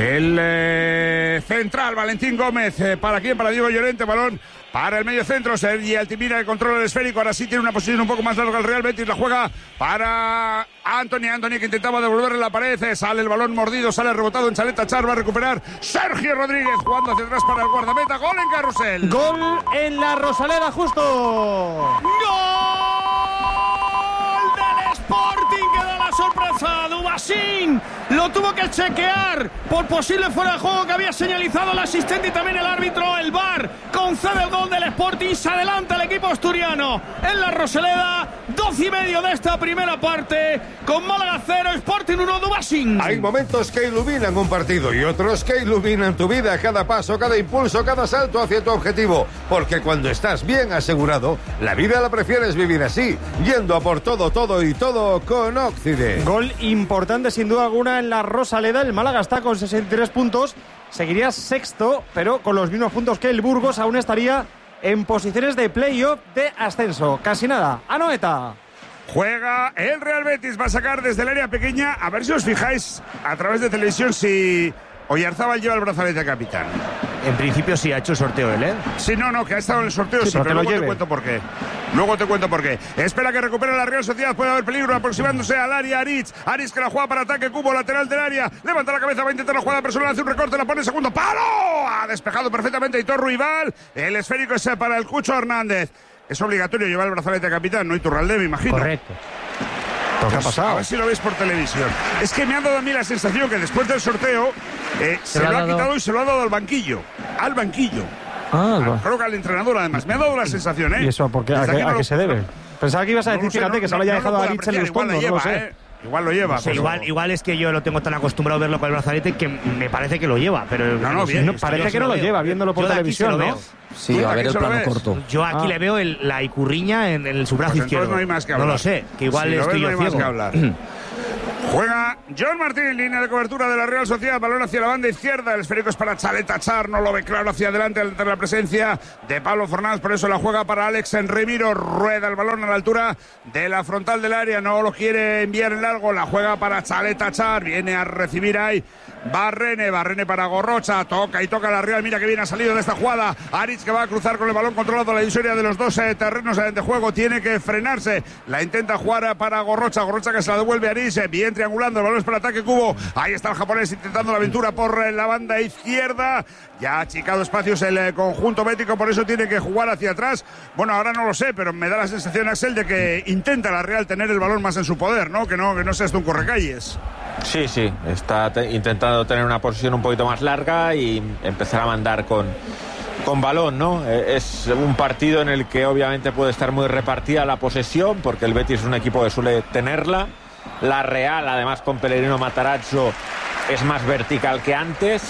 el central Valentín Gómez. ¿Para quién? Para Diego Llorente. Balón para el medio centro. Sergi Altimira, que controla el esférico. Ahora sí tiene una posición un poco más larga el Real Betis. La juega para Anthony que intentaba devolverle la pared. Sale el balón mordido, sale rebotado en Chaleta Char. Va a recuperar Sergio Rodríguez jugando hacia atrás para el guardameta. Gol en Carrusel. Gol en la Rosaleda, Justo. ¡Gol del Sporting, que da la sorpresa! sorpresa. Dubasín lo tuvo que chequear por posible fuera de juego que había señalizado el asistente y también el árbitro. El VAR concede el gol del Sporting. Se adelanta el equipo asturiano en la Rosaleda. 12:30 de esta primera parte. Con Málaga 0, Sporting 1, Dubasín. Hay momentos que iluminan un partido y otros que iluminan tu vida. Cada paso, cada impulso, cada salto hacia tu objetivo. Porque cuando estás bien asegurado, la vida la prefieres vivir así, yendo a por todo, todo y todo con Occident. Gol importante sin duda alguna en la Rosaleda. El Málaga está con 63 puntos. Seguiría sexto, pero con los mismos puntos que el Burgos aún estaría en posiciones de playoff de ascenso. Casi nada. Anoeta. Juega el Real Betis, va a sacar desde el área pequeña. A ver si os fijáis a través de televisión si Oyarzábal lleva el brazalete de capitán. En principio sí ha hecho el sorteo él, ¿eh? Sí, no, que ha estado en el sorteo, sí, pero luego te cuento por qué. Luego te cuento por qué. Espera que recupere la Real Sociedad, puede haber peligro aproximándose al área. Aritz que la juega para ataque, Cubo lateral del área, levanta la cabeza, va a intentar la jugada personal, hace un recorte, la pone en segundo palo. Ha despejado perfectamente Aitor Ruibal. El esférico es para el Cucho Hernández. Es obligatorio llevar el brazalete de capitán, ¿no? Iturralde, me imagino. Correcto. ¿Qué ha pasado? A ver si lo veis por televisión. Es que me ha dado a mí la sensación que después del sorteo se lo ha quitado y se lo ha dado al banquillo. Al banquillo. Creo que al entrenador, además. Me ha dado la sensación, ¿eh? ¿Y eso por qué? ¿A qué se debe? Pensaba que ibas a decir, fíjate, que se lo haya dejado a Aritz en los fondos, no lo sé. Igual lo lleva. Sí, igual es que yo lo tengo tan acostumbrado a verlo con el brazalete que me parece que lo lleva, pero parece que no lo lleva viéndolo por televisión, ¿no? Sí, a ver el plano corto. Yo aquí le veo la icurriña en su brazo izquierdo. No hay más que hablar. No lo sé, que igual estoy yo ciego. Juega John Martín en línea de cobertura de la Real Sociedad. Balón hacia la banda izquierda. El esférico es para Chaleta Char. No lo ve claro hacia adelante ante la presencia de Pablo Fornals. Por eso la juega para Alex Remiro. Rueda el balón a la altura de la frontal del área. No lo quiere enviar en largo. La juega para Chaleta Char. Viene a recibir ahí Barrene para Gorrocha. Toca la Real. Mira que bien ha salido de esta jugada. Aritz que va a cruzar con el balón controlado la divisoria de los dos terrenos de juego. Tiene que frenarse. La intenta jugar para Gorrocha. Gorrocha que se la devuelve a Aritz. Bien triangulando. El balón es para ataque Cubo. Ahí está el japonés intentando la aventura por la banda izquierda. Ya ha achicado espacios el conjunto bético. Por eso tiene que jugar hacia atrás. Bueno, ahora no lo sé, pero me da la sensación, Axel, de que intenta la Real tener el balón más en su poder, ¿no? Que no sea esto un correcalles. Sí, está intentando tener una posición un poquito más larga y empezar a mandar con balón, ¿no? Es un partido en el que obviamente puede estar muy repartida la posesión, porque el Betis es un equipo que suele tenerla. La Real, además con Pellegrino Matarazzo, es más vertical que antes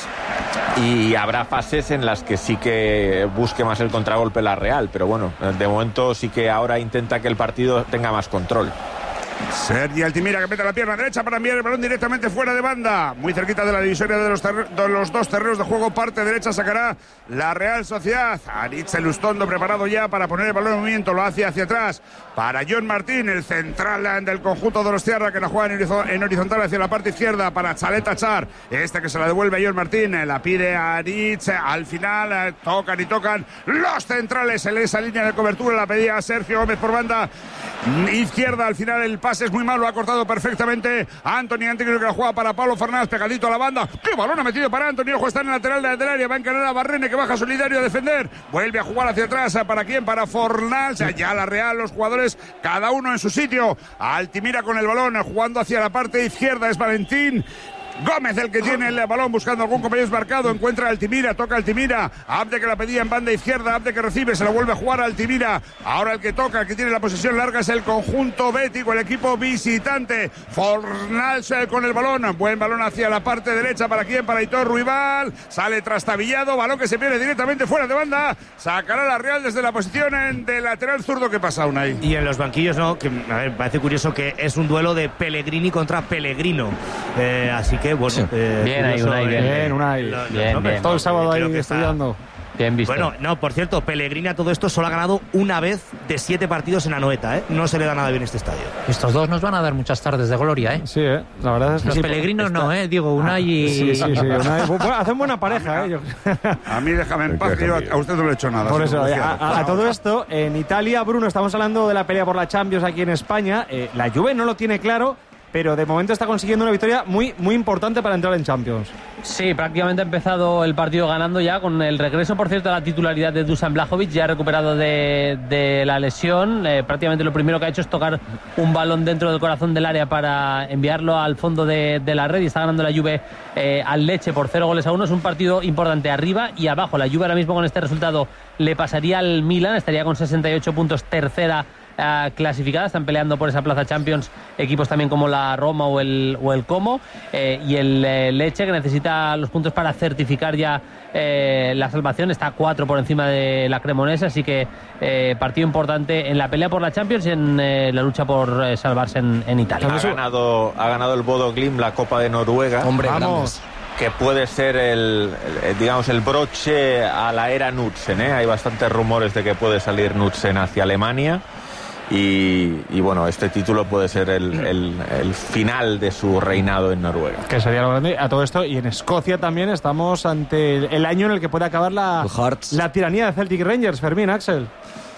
y habrá fases en las que sí que busque más el contragolpe la Real, pero bueno, de momento sí que ahora intenta que el partido tenga más control. Sergi Altimira que mete la pierna derecha para enviar el balón directamente fuera de banda, muy cerquita de la divisoria de los dos terrenos de juego. Parte derecha sacará la Real Sociedad. Aritz Elustondo preparado ya para poner el balón en movimiento, lo hace hacia atrás para John Martín, el central del conjunto de los Tierra, que la juega en horizontal hacia la parte izquierda para Chaleta Char. Que se la devuelve a John Martín, la pide a Aritz. Al final tocan los centrales en esa línea de cobertura. La pedía Sergio Gómez por banda izquierda. Al final el pase es muy malo, ha cortado perfectamente Anthony que la juega para Pablo Fernández, pegadito a la banda. ¡Qué balón ha metido para Anthony! Ojo, está en el lateral del área, va a encarar a Barrene, que baja solidario a defender. Vuelve a jugar hacia atrás. ¿Para quién? Para Fornals. Ya la Real, los jugadores, cada uno en su sitio. Altimira con el balón, jugando hacia la parte izquierda. Es Valentín Gómez el que tiene el balón, buscando algún compañero desmarcado. Encuentra a Altimira, toca a Altimira. Abde que la pedía en banda izquierda, Abde que recibe, se la vuelve a jugar a Altimira. Ahora el que toca, el que tiene la posesión larga es el conjunto bético, el equipo visitante. Fornals con el balón, buen balón hacia la parte derecha. ¿Para quién? Para Aitor Ruibal. Sale trastabillado, balón que se pierde directamente fuera de banda. Sacará la Real desde la posición de lateral zurdo. ¿Qué pasa, Unai? Y en los banquillos, ¿no? Que, a ver, parece curioso que es un duelo de Pellegrini contra Pellegrino. Así que, bueno. Sí. Bien ahí, Unai. Bien, Unai. Bien. Todo el sábado ahí estudiando. Bien visto. Bueno, no, por cierto, Pellegrini a todo esto solo ha ganado una vez de 7 partidos en Anoeta, ¿eh? No se le da nada bien este estadio. Estos dos nos van a dar muchas tardes de gloria, ¿eh? Sí, la verdad es que los sí. Los Pellegrinos no, Digo, Unai y... Sí, Unai. Bueno, hacen buena pareja, A mí déjame en paz, que yo a usted no le he hecho nada. Por eso, a todo esto, en Italia, Bruno, estamos hablando de la pelea por la Champions aquí en España. La Juve no lo tiene claro, pero de momento está consiguiendo una victoria muy, muy importante para entrar en Champions. Sí, prácticamente ha empezado el partido ganando ya, con el regreso, por cierto, a la titularidad de Dusan Vlahovic, ya recuperado de la lesión. Prácticamente lo primero que ha hecho es tocar un balón dentro del corazón del área para enviarlo al fondo de la red, y está ganando la Juve al Lecce por 0-1. Es un partido importante arriba y abajo. La Juve ahora mismo con este resultado le pasaría al Milan, estaría con 68 puntos, tercera clasificada. Están peleando por esa plaza Champions equipos también como la Roma o el Como, y el Lecce, que necesita los puntos para certificar ya la salvación, está 4 por encima de la Cremonese, así que partido importante en la pelea por la Champions y en la lucha por salvarse en Italia. Ha ganado el Bodo Glimt la Copa de Noruega. Hombre, vamos. Que puede ser el broche a la era Knudsen, ¿eh? Hay bastantes rumores de que puede salir Knudsen hacia Alemania. Y bueno, este título puede ser el final de su reinado en Noruega. Que sería lo grande a todo esto. Y en Escocia también estamos ante el año en el que puede acabar la tiranía de Celtic Rangers. Fermín, Axel.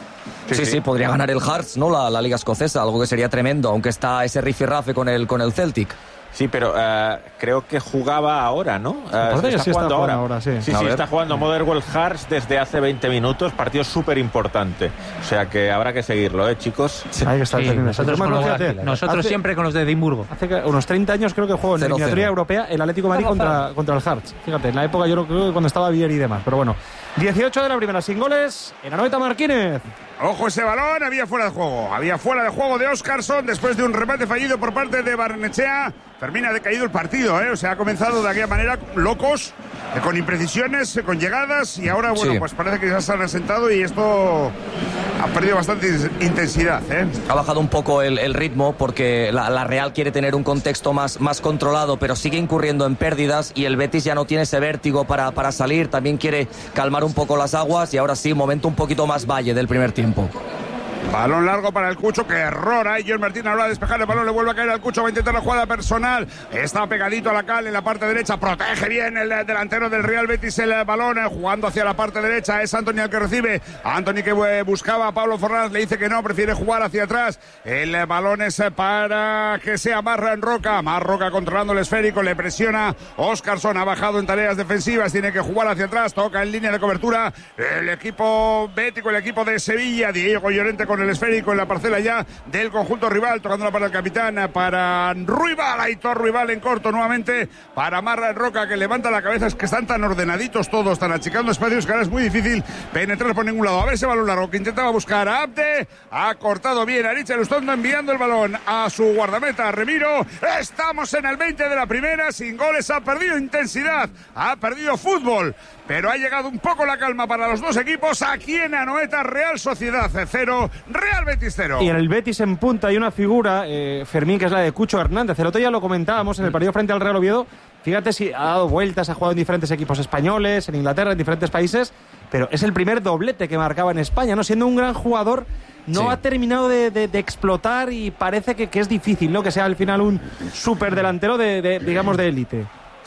Sí, podría ganar el Hearts, ¿no? La Liga Escocesa, algo que sería tremendo, aunque está ese rifirrafe con el Celtic. Sí, pero creo que jugaba ahora, ¿no? Está jugando ahora. Sí, está jugando Motherwell Hearts desde hace 20 minutos. Partido súper importante. O sea que habrá que seguirlo, chicos. Sí. Ahí está el nosotros siempre con los de Edimburgo. Hace unos 30 años creo que jugó en la eliminatoria europea el Atlético de Madrid contra el Hearts. Fíjate, en la época yo creo que cuando estaba Vieri y demás. Pero bueno, 18 de la primera, sin goles. En Anoeta Martínez. Ojo ese balón, había fuera de juego. Había fuera de juego de Óscarsson después de un remate fallido por parte de Barnechea. Termina decaído el partido, O sea, ha comenzado de aquella manera locos, con imprecisiones, con llegadas, y ahora, bueno, pues parece que ya se han asentado y esto ha perdido bastante intensidad, Ha bajado un poco el ritmo porque la Real quiere tener un contexto más controlado, pero sigue incurriendo en pérdidas, y el Betis ya no tiene ese vértigo para salir, también quiere calmar un poco las aguas, y ahora sí, momento un poquito más valle del primer tiempo. Balón largo para el Cucho, que error ahí. John Martín ahora a despejar el balón, le vuelve a caer al Cucho, va a intentar la jugada personal. Está pegadito a la cal en la parte derecha, protege bien el delantero del Real Betis el balón, jugando hacia la parte derecha. Es Antony el que recibe. Antony que buscaba a Pablo Forlán, le dice que no, prefiere jugar hacia atrás. El balón es para que sea Marroca. Marroca controlando el esférico, le presiona. Óscarsson ha bajado en tareas defensivas, tiene que jugar hacia atrás, toca en línea de cobertura el equipo bético, el equipo de Sevilla. Diego Llorente con el esférico en la parcela ya del conjunto rival, tocándola para el capitán, para Ruibal. Aitor Ruibal en corto nuevamente para Marroca, que levanta la cabeza. Es que están tan ordenaditos todos, están achicando espacios que ahora es muy difícil penetrar por ningún lado. A ver ese balón largo que intentaba buscar a Abde, ha cortado bien a Richard Lustondo, enviando el balón a su guardameta Remiro. Estamos en el 20 de la primera, sin goles, ha perdido intensidad, ha perdido fútbol, pero ha llegado un poco la calma para los dos equipos. Aquí en Anoeta, Real Sociedad 0, Real Betis 0. Y en el Betis en punta hay una figura, Fermín, que es la de Cucho Hernández. El otro día lo comentábamos en el partido frente al Real Oviedo. Fíjate si ha dado vueltas, ha jugado en diferentes equipos españoles, en Inglaterra, en diferentes países, pero es el primer doblete que marcaba en España, ¿no? Siendo un gran jugador, no ha terminado de explotar, y parece que es difícil, ¿no? Que sea al final un superdelantero digamos, de élite.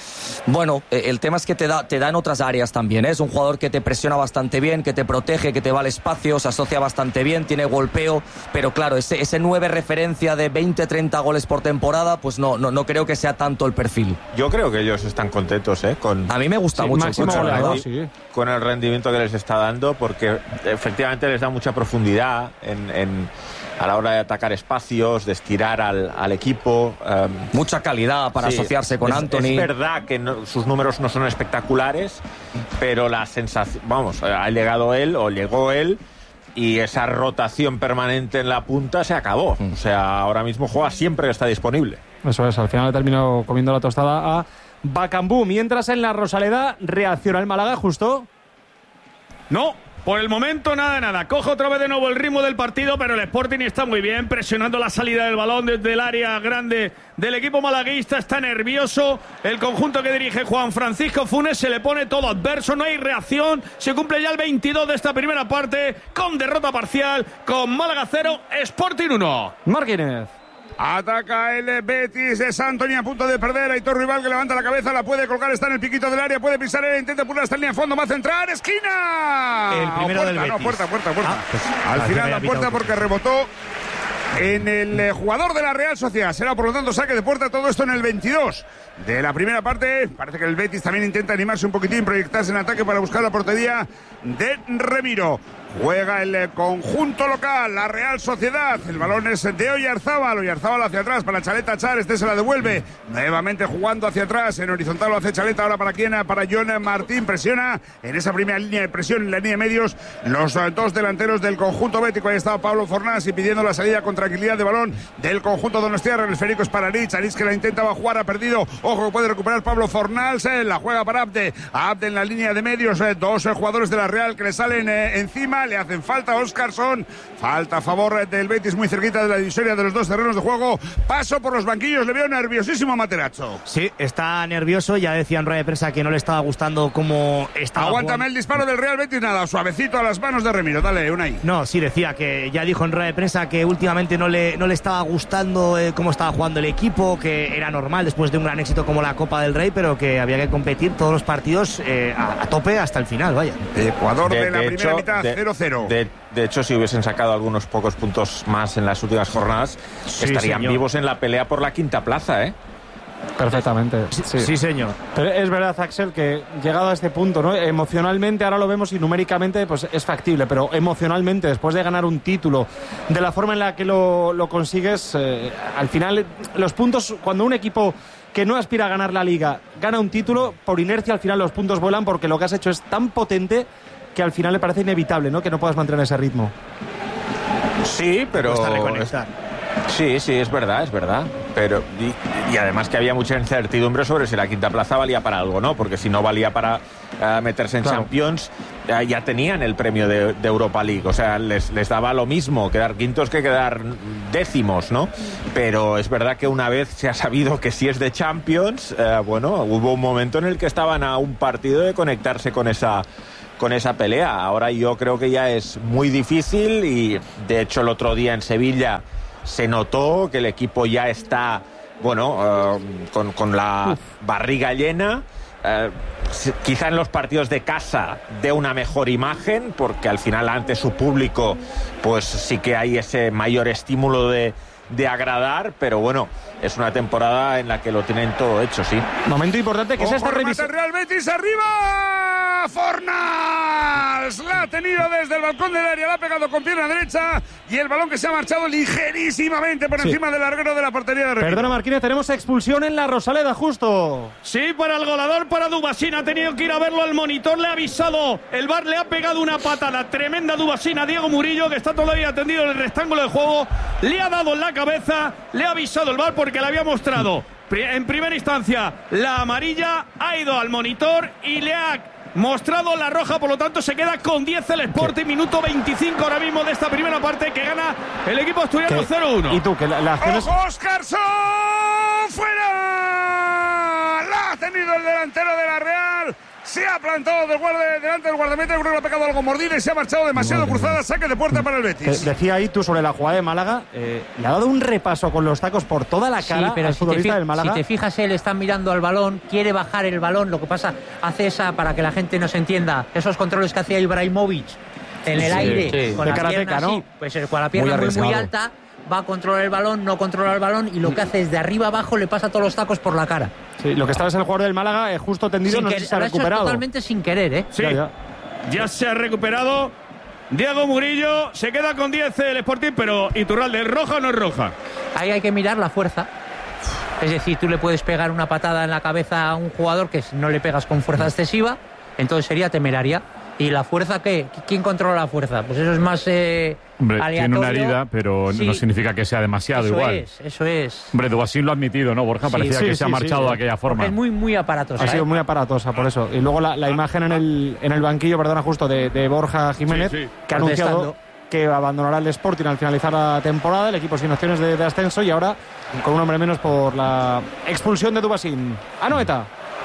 Bueno, el tema es que te da en otras áreas también, ¿eh? Es un jugador que te presiona bastante bien, que te protege, que te va al espacio, se asocia bastante bien, tiene golpeo, pero claro, ese 9 referencia de 20-30 goles por temporada, pues no creo que sea tanto el perfil. Yo creo que ellos están contentos, A mí me gusta mucho con el rendimiento que les está dando, porque efectivamente les da mucha profundidad a la hora de atacar espacios, de estirar al equipo. Mucha calidad para asociarse con Antony. Es verdad que sus números no son espectaculares, pero la sensación, llegó él, y esa rotación permanente en la punta se acabó. O sea, ahora mismo juega siempre que está disponible. Eso es, al final ha terminado comiendo la tostada a Bacambú. Mientras en la Rosaleda reacciona el Málaga, justo. No. Por el momento nada. Coge otra vez de nuevo el ritmo del partido, pero el Sporting está muy bien, presionando la salida del balón desde el área grande del equipo malaguista. Está nervioso el conjunto que dirige Juan Francisco Funes, se le pone todo adverso, no hay reacción. Se cumple ya el 22 de esta primera parte, con derrota parcial, con Málaga 0, Sporting 1. Martínez. Ataca el Betis, es Antony a punto de perder. Aitor Rival que levanta la cabeza, la puede colocar, está en el piquito del área, puede pisar él, intenta apurar hasta la línea de fondo, va a centrar, esquina. El primero del Betis. Puerta. Al final la puerta porque rebotó en el jugador de la Real Sociedad. Será por lo tanto saque de puerta, todo esto en el 22 de la primera parte. Parece que el Betis también intenta animarse un poquitín, proyectarse en ataque para buscar la portería de Remiro. Juega el conjunto local, la Real Sociedad. El balón es de Oyarzábal. Oyarzábal hacia atrás para Chaleta Char. Este se la devuelve. Nuevamente jugando hacia atrás. En horizontal lo hace Chaleta. Ahora para quién? Para John Martín. Presiona en esa primera línea de presión, en la línea de medios, los dos delanteros del conjunto bético. Ahí está Pablo Fornás y pidiendo la salida con tranquilidad de balón del conjunto donostiarra. El esférico es para Aritz. Aritz que la intentaba jugar, ha perdido. Ojo que puede recuperar Pablo Fornals. La juega para Abde. Abde en la línea de medios. Dos jugadores de la Real que le salen encima. Le hacen falta a Óscarson. Falta a favor del Betis, muy cerquita de la divisoria de los dos terrenos de juego. Paso por los banquillos. Le veo nerviosísimo a Materazzo. Sí, está nervioso. Ya decía en rueda de prensa que no le estaba gustando cómo estaba. Aguántame jugando. el disparo del Real Betis. Nada, suavecito a las manos de Remiro. Dale, Unai. No, sí, decía que ya dijo en rueda de prensa que últimamente no le estaba gustando cómo estaba jugando el equipo, que era normal después de un gran éxito como la Copa del Rey, pero que había que competir todos los partidos a tope hasta el final, vaya. Ecuador de la primera hecho, mitad, 0-0. De hecho, si hubiesen sacado algunos pocos puntos más en las últimas jornadas, estarían vivos en la pelea por la quinta plaza, ¿eh? Perfectamente. Sí, señor. Pero es verdad, Axel, que llegado a este punto, ¿no? Emocionalmente, ahora lo vemos y numéricamente pues es factible, pero emocionalmente, después de ganar un título, de la forma en la que lo consigues, al final, los puntos, cuando un equipo que no aspira a ganar la Liga gana un título, por inercia al final los puntos vuelan porque lo que has hecho es tan potente que al final le parece inevitable, ¿no?, que no puedas mantener ese ritmo. Sí, pero... Sí, es verdad. Pero y además que había mucha incertidumbre sobre si la quinta plaza valía para algo, ¿no? Porque si no valía para meterse en Champions, ya tenían el premio de Europa League. O sea, les daba lo mismo quedar quintos que quedar décimos, ¿no? Pero es verdad que una vez se ha sabido que si es de Champions, hubo un momento en el que estaban a un partido de conectarse con esa pelea. Ahora yo creo que ya es muy difícil y de hecho el otro día en Sevilla se notó que el equipo ya está, con la barriga llena. Quizá en los partidos de casa dé una mejor imagen, porque al final ante su público pues sí que hay ese mayor estímulo de agradar, pero bueno, es una temporada en la que lo tienen todo hecho, sí. Momento importante que es esta revisión. Real Betis arriba. Fornals la ha tenido desde el balcón del área, la ha pegado con pierna derecha y el balón que se ha marchado ligerísimamente por encima del larguero de la portería de Remiro. Perdona, Marquínez, tenemos expulsión en la Rosaleda, justo. Sí, para el goleador, para Dubasín. Ha tenido que ir a verlo al monitor, le ha avisado. El VAR le ha pegado una patada tremenda a Dubasín, a Diego Murillo, que está todavía atendido en el rectángulo de juego. Le ha dado en la cabeza, le ha avisado el VAR porque le había mostrado en primera instancia la amarilla, ha ido al monitor y le ha mostrado la roja, por lo tanto se queda con 10 el Sporting. Minuto 25 ahora mismo de esta primera parte que gana el equipo asturiano 0-1. ¿Y tú? Que la acción es... ¡Ojo, Óscarson! ¡Fuera! La ha tenido el delantero de la Real. Se ha plantado delante del guardameta. Creo que le ha pegado algo mordido y se ha marchado demasiado cruzada. Saque de puerta para el Betis. Decía ahí tú sobre la jugada de Málaga. Le ha dado un repaso con los tacos por toda la cara, sí, pero al futbolista del Málaga. Si te fijas, él está mirando al balón, quiere bajar el balón. Lo que pasa, hace para que la gente nos entienda, esos controles que hacía Ibrahimovic en el aire, con la pierna así, ¿no? Pues con la pierna muy alta, va a controlar el balón, no controla el balón y lo que hace es de arriba abajo le pasa todos los tacos por la cara. Sí, lo que estaba es el jugador del Málaga justo tendido, no sé si se ha recuperado. Totalmente sin querer, ¿eh? Sí, ya se ha recuperado. Diego Murillo se queda con 10 el Sporting, pero Iturralde, ¿es roja o no es roja? Ahí hay que mirar la fuerza. Es decir, tú le puedes pegar una patada en la cabeza a un jugador que no le pegas con fuerza excesiva, entonces sería temeraria. ¿Y la fuerza qué? ¿Quién controla la fuerza? Pues eso es más hombre, aleatorio. Tiene una herida, pero no significa que sea demasiado igual. Eso es. Hombre, Dubasín lo ha admitido, ¿no, Borja? Parecía que se ha marchado de aquella forma. Porque es muy aparatosa. Ha sido muy aparatosa, por eso. Y luego la imagen en el banquillo, perdona, justo de Borja Jiménez, que ha anunciado que abandonará el Sporting al finalizar la temporada, el equipo sin opciones de ascenso y ahora con un hombre menos por la expulsión de Dubasín. Anoeta.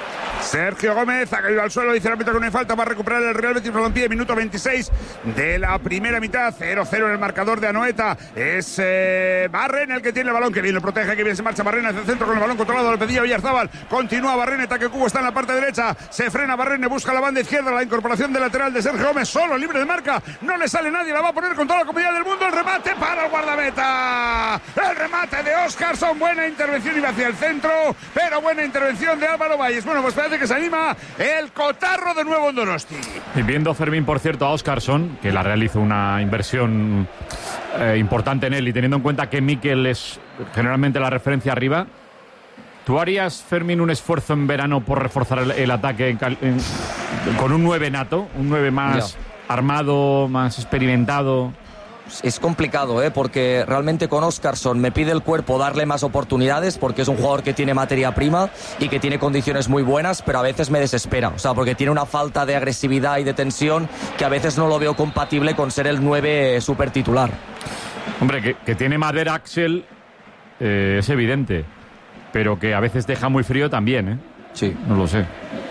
Sergio Gómez ha caído al suelo, dice el árbitro que no hay falta, va a recuperar el Real Betis Balompié, minuto 26 de la primera mitad, 0-0 en el marcador de Anoeta. Es Barren el que tiene el balón, que bien lo protege, que bien se marcha Barren hacia el centro con el balón controlado, lo pedía Oyarzábal, continúa Barren, ataque Cubo está en la parte derecha, se frena Barren, busca la banda izquierda, la incorporación de lateral de Sergio Gómez, solo, libre de marca, no le sale nadie, la va a poner con toda la comunidad del mundo, el remate para el guardameta, el remate de Óscarson, buena intervención, iba hacia el centro, pero buena intervención de Álvaro Valles. Bueno, pues parece que se anima el cotarro de nuevo en Donosti. Y viendo Fermín, por cierto, a Óscarson, que la Real hizo una inversión importante en él, y teniendo en cuenta que Mikel es generalmente la referencia arriba, ¿tú harías, Fermín, un esfuerzo en verano por reforzar el ataque con un 9 nato, un 9 más armado, más experimentado? Es complicado, porque realmente con Óscarson me pide el cuerpo darle más oportunidades, porque es un jugador que tiene materia prima y que tiene condiciones muy buenas, pero a veces me desespera, o sea, porque tiene una falta de agresividad y de tensión que a veces no lo veo compatible con ser el 9 super titular. Hombre, que tiene madera Axel es evidente, pero que a veces deja muy frío también, Sí. No lo sé.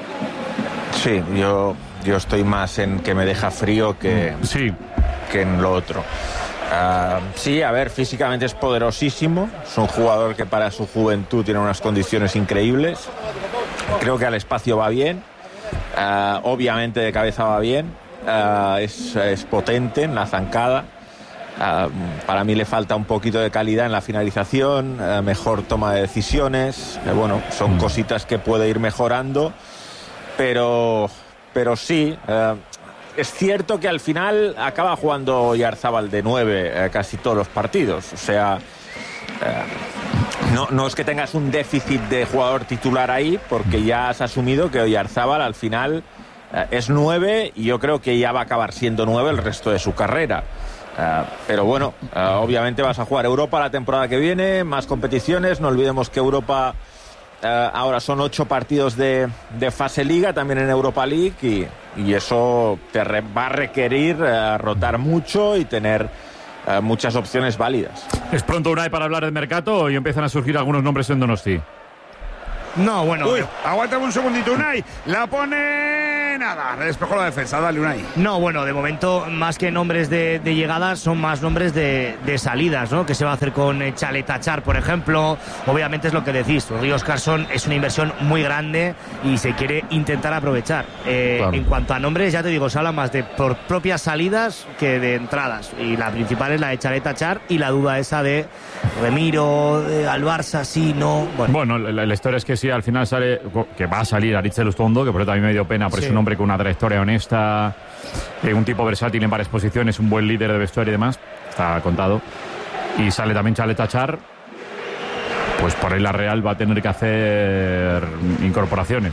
Sí, yo estoy más en que me deja frío que en lo otro. Sí, a ver, físicamente es poderosísimo, es un jugador que para su juventud tiene unas condiciones increíbles, creo que al espacio va bien, obviamente de cabeza va bien, es potente en la zancada, para mí le falta un poquito de calidad en la finalización, mejor toma de decisiones, bueno, son cositas que puede ir mejorando, pero sí, es cierto que al final acaba jugando Oyarzábal de 9 casi todos los partidos. O sea, no es que tengas un déficit de jugador titular ahí, porque ya has asumido que Oyarzábal al final es 9 y yo creo que ya va a acabar siendo 9 el resto de su carrera. Pero bueno, obviamente vas a jugar Europa la temporada que viene, más competiciones. No olvidemos que Europa ahora son 8 partidos de fase Liga, también en Europa League, y eso te va a requerir rotar mucho y tener muchas opciones válidas. ¿Es pronto, Unai, para hablar del mercado y empiezan a surgir algunos nombres en Donosti? No, bueno. Uy, aguántame un segundito, Unai. La pone nada. Le despejó la defensa. Dale, Unai. No, bueno, de momento, más que nombres de llegadas, son más nombres de salidas, ¿no? ¿Qué se va a hacer con Chaletachar, por ejemplo? Obviamente es lo que decís. Rodrigo Óscarson es una inversión muy grande y se quiere intentar aprovechar. Claro. En cuanto a nombres, ya te digo, se habla más de por propias salidas que de entradas. Y la principal es la de Chaletachar y la duda esa de Remiro, al Barça, sí, no. Bueno, la historia es que sí, al final sale, que va a salir Aritz Elustondo, que por eso también me dio pena, porque es un hombre con una trayectoria honesta, un tipo versátil en varias posiciones, un buen líder de vestuario y demás, está contado. Y sale también Chaletachar, pues por ahí la Real va a tener que hacer incorporaciones.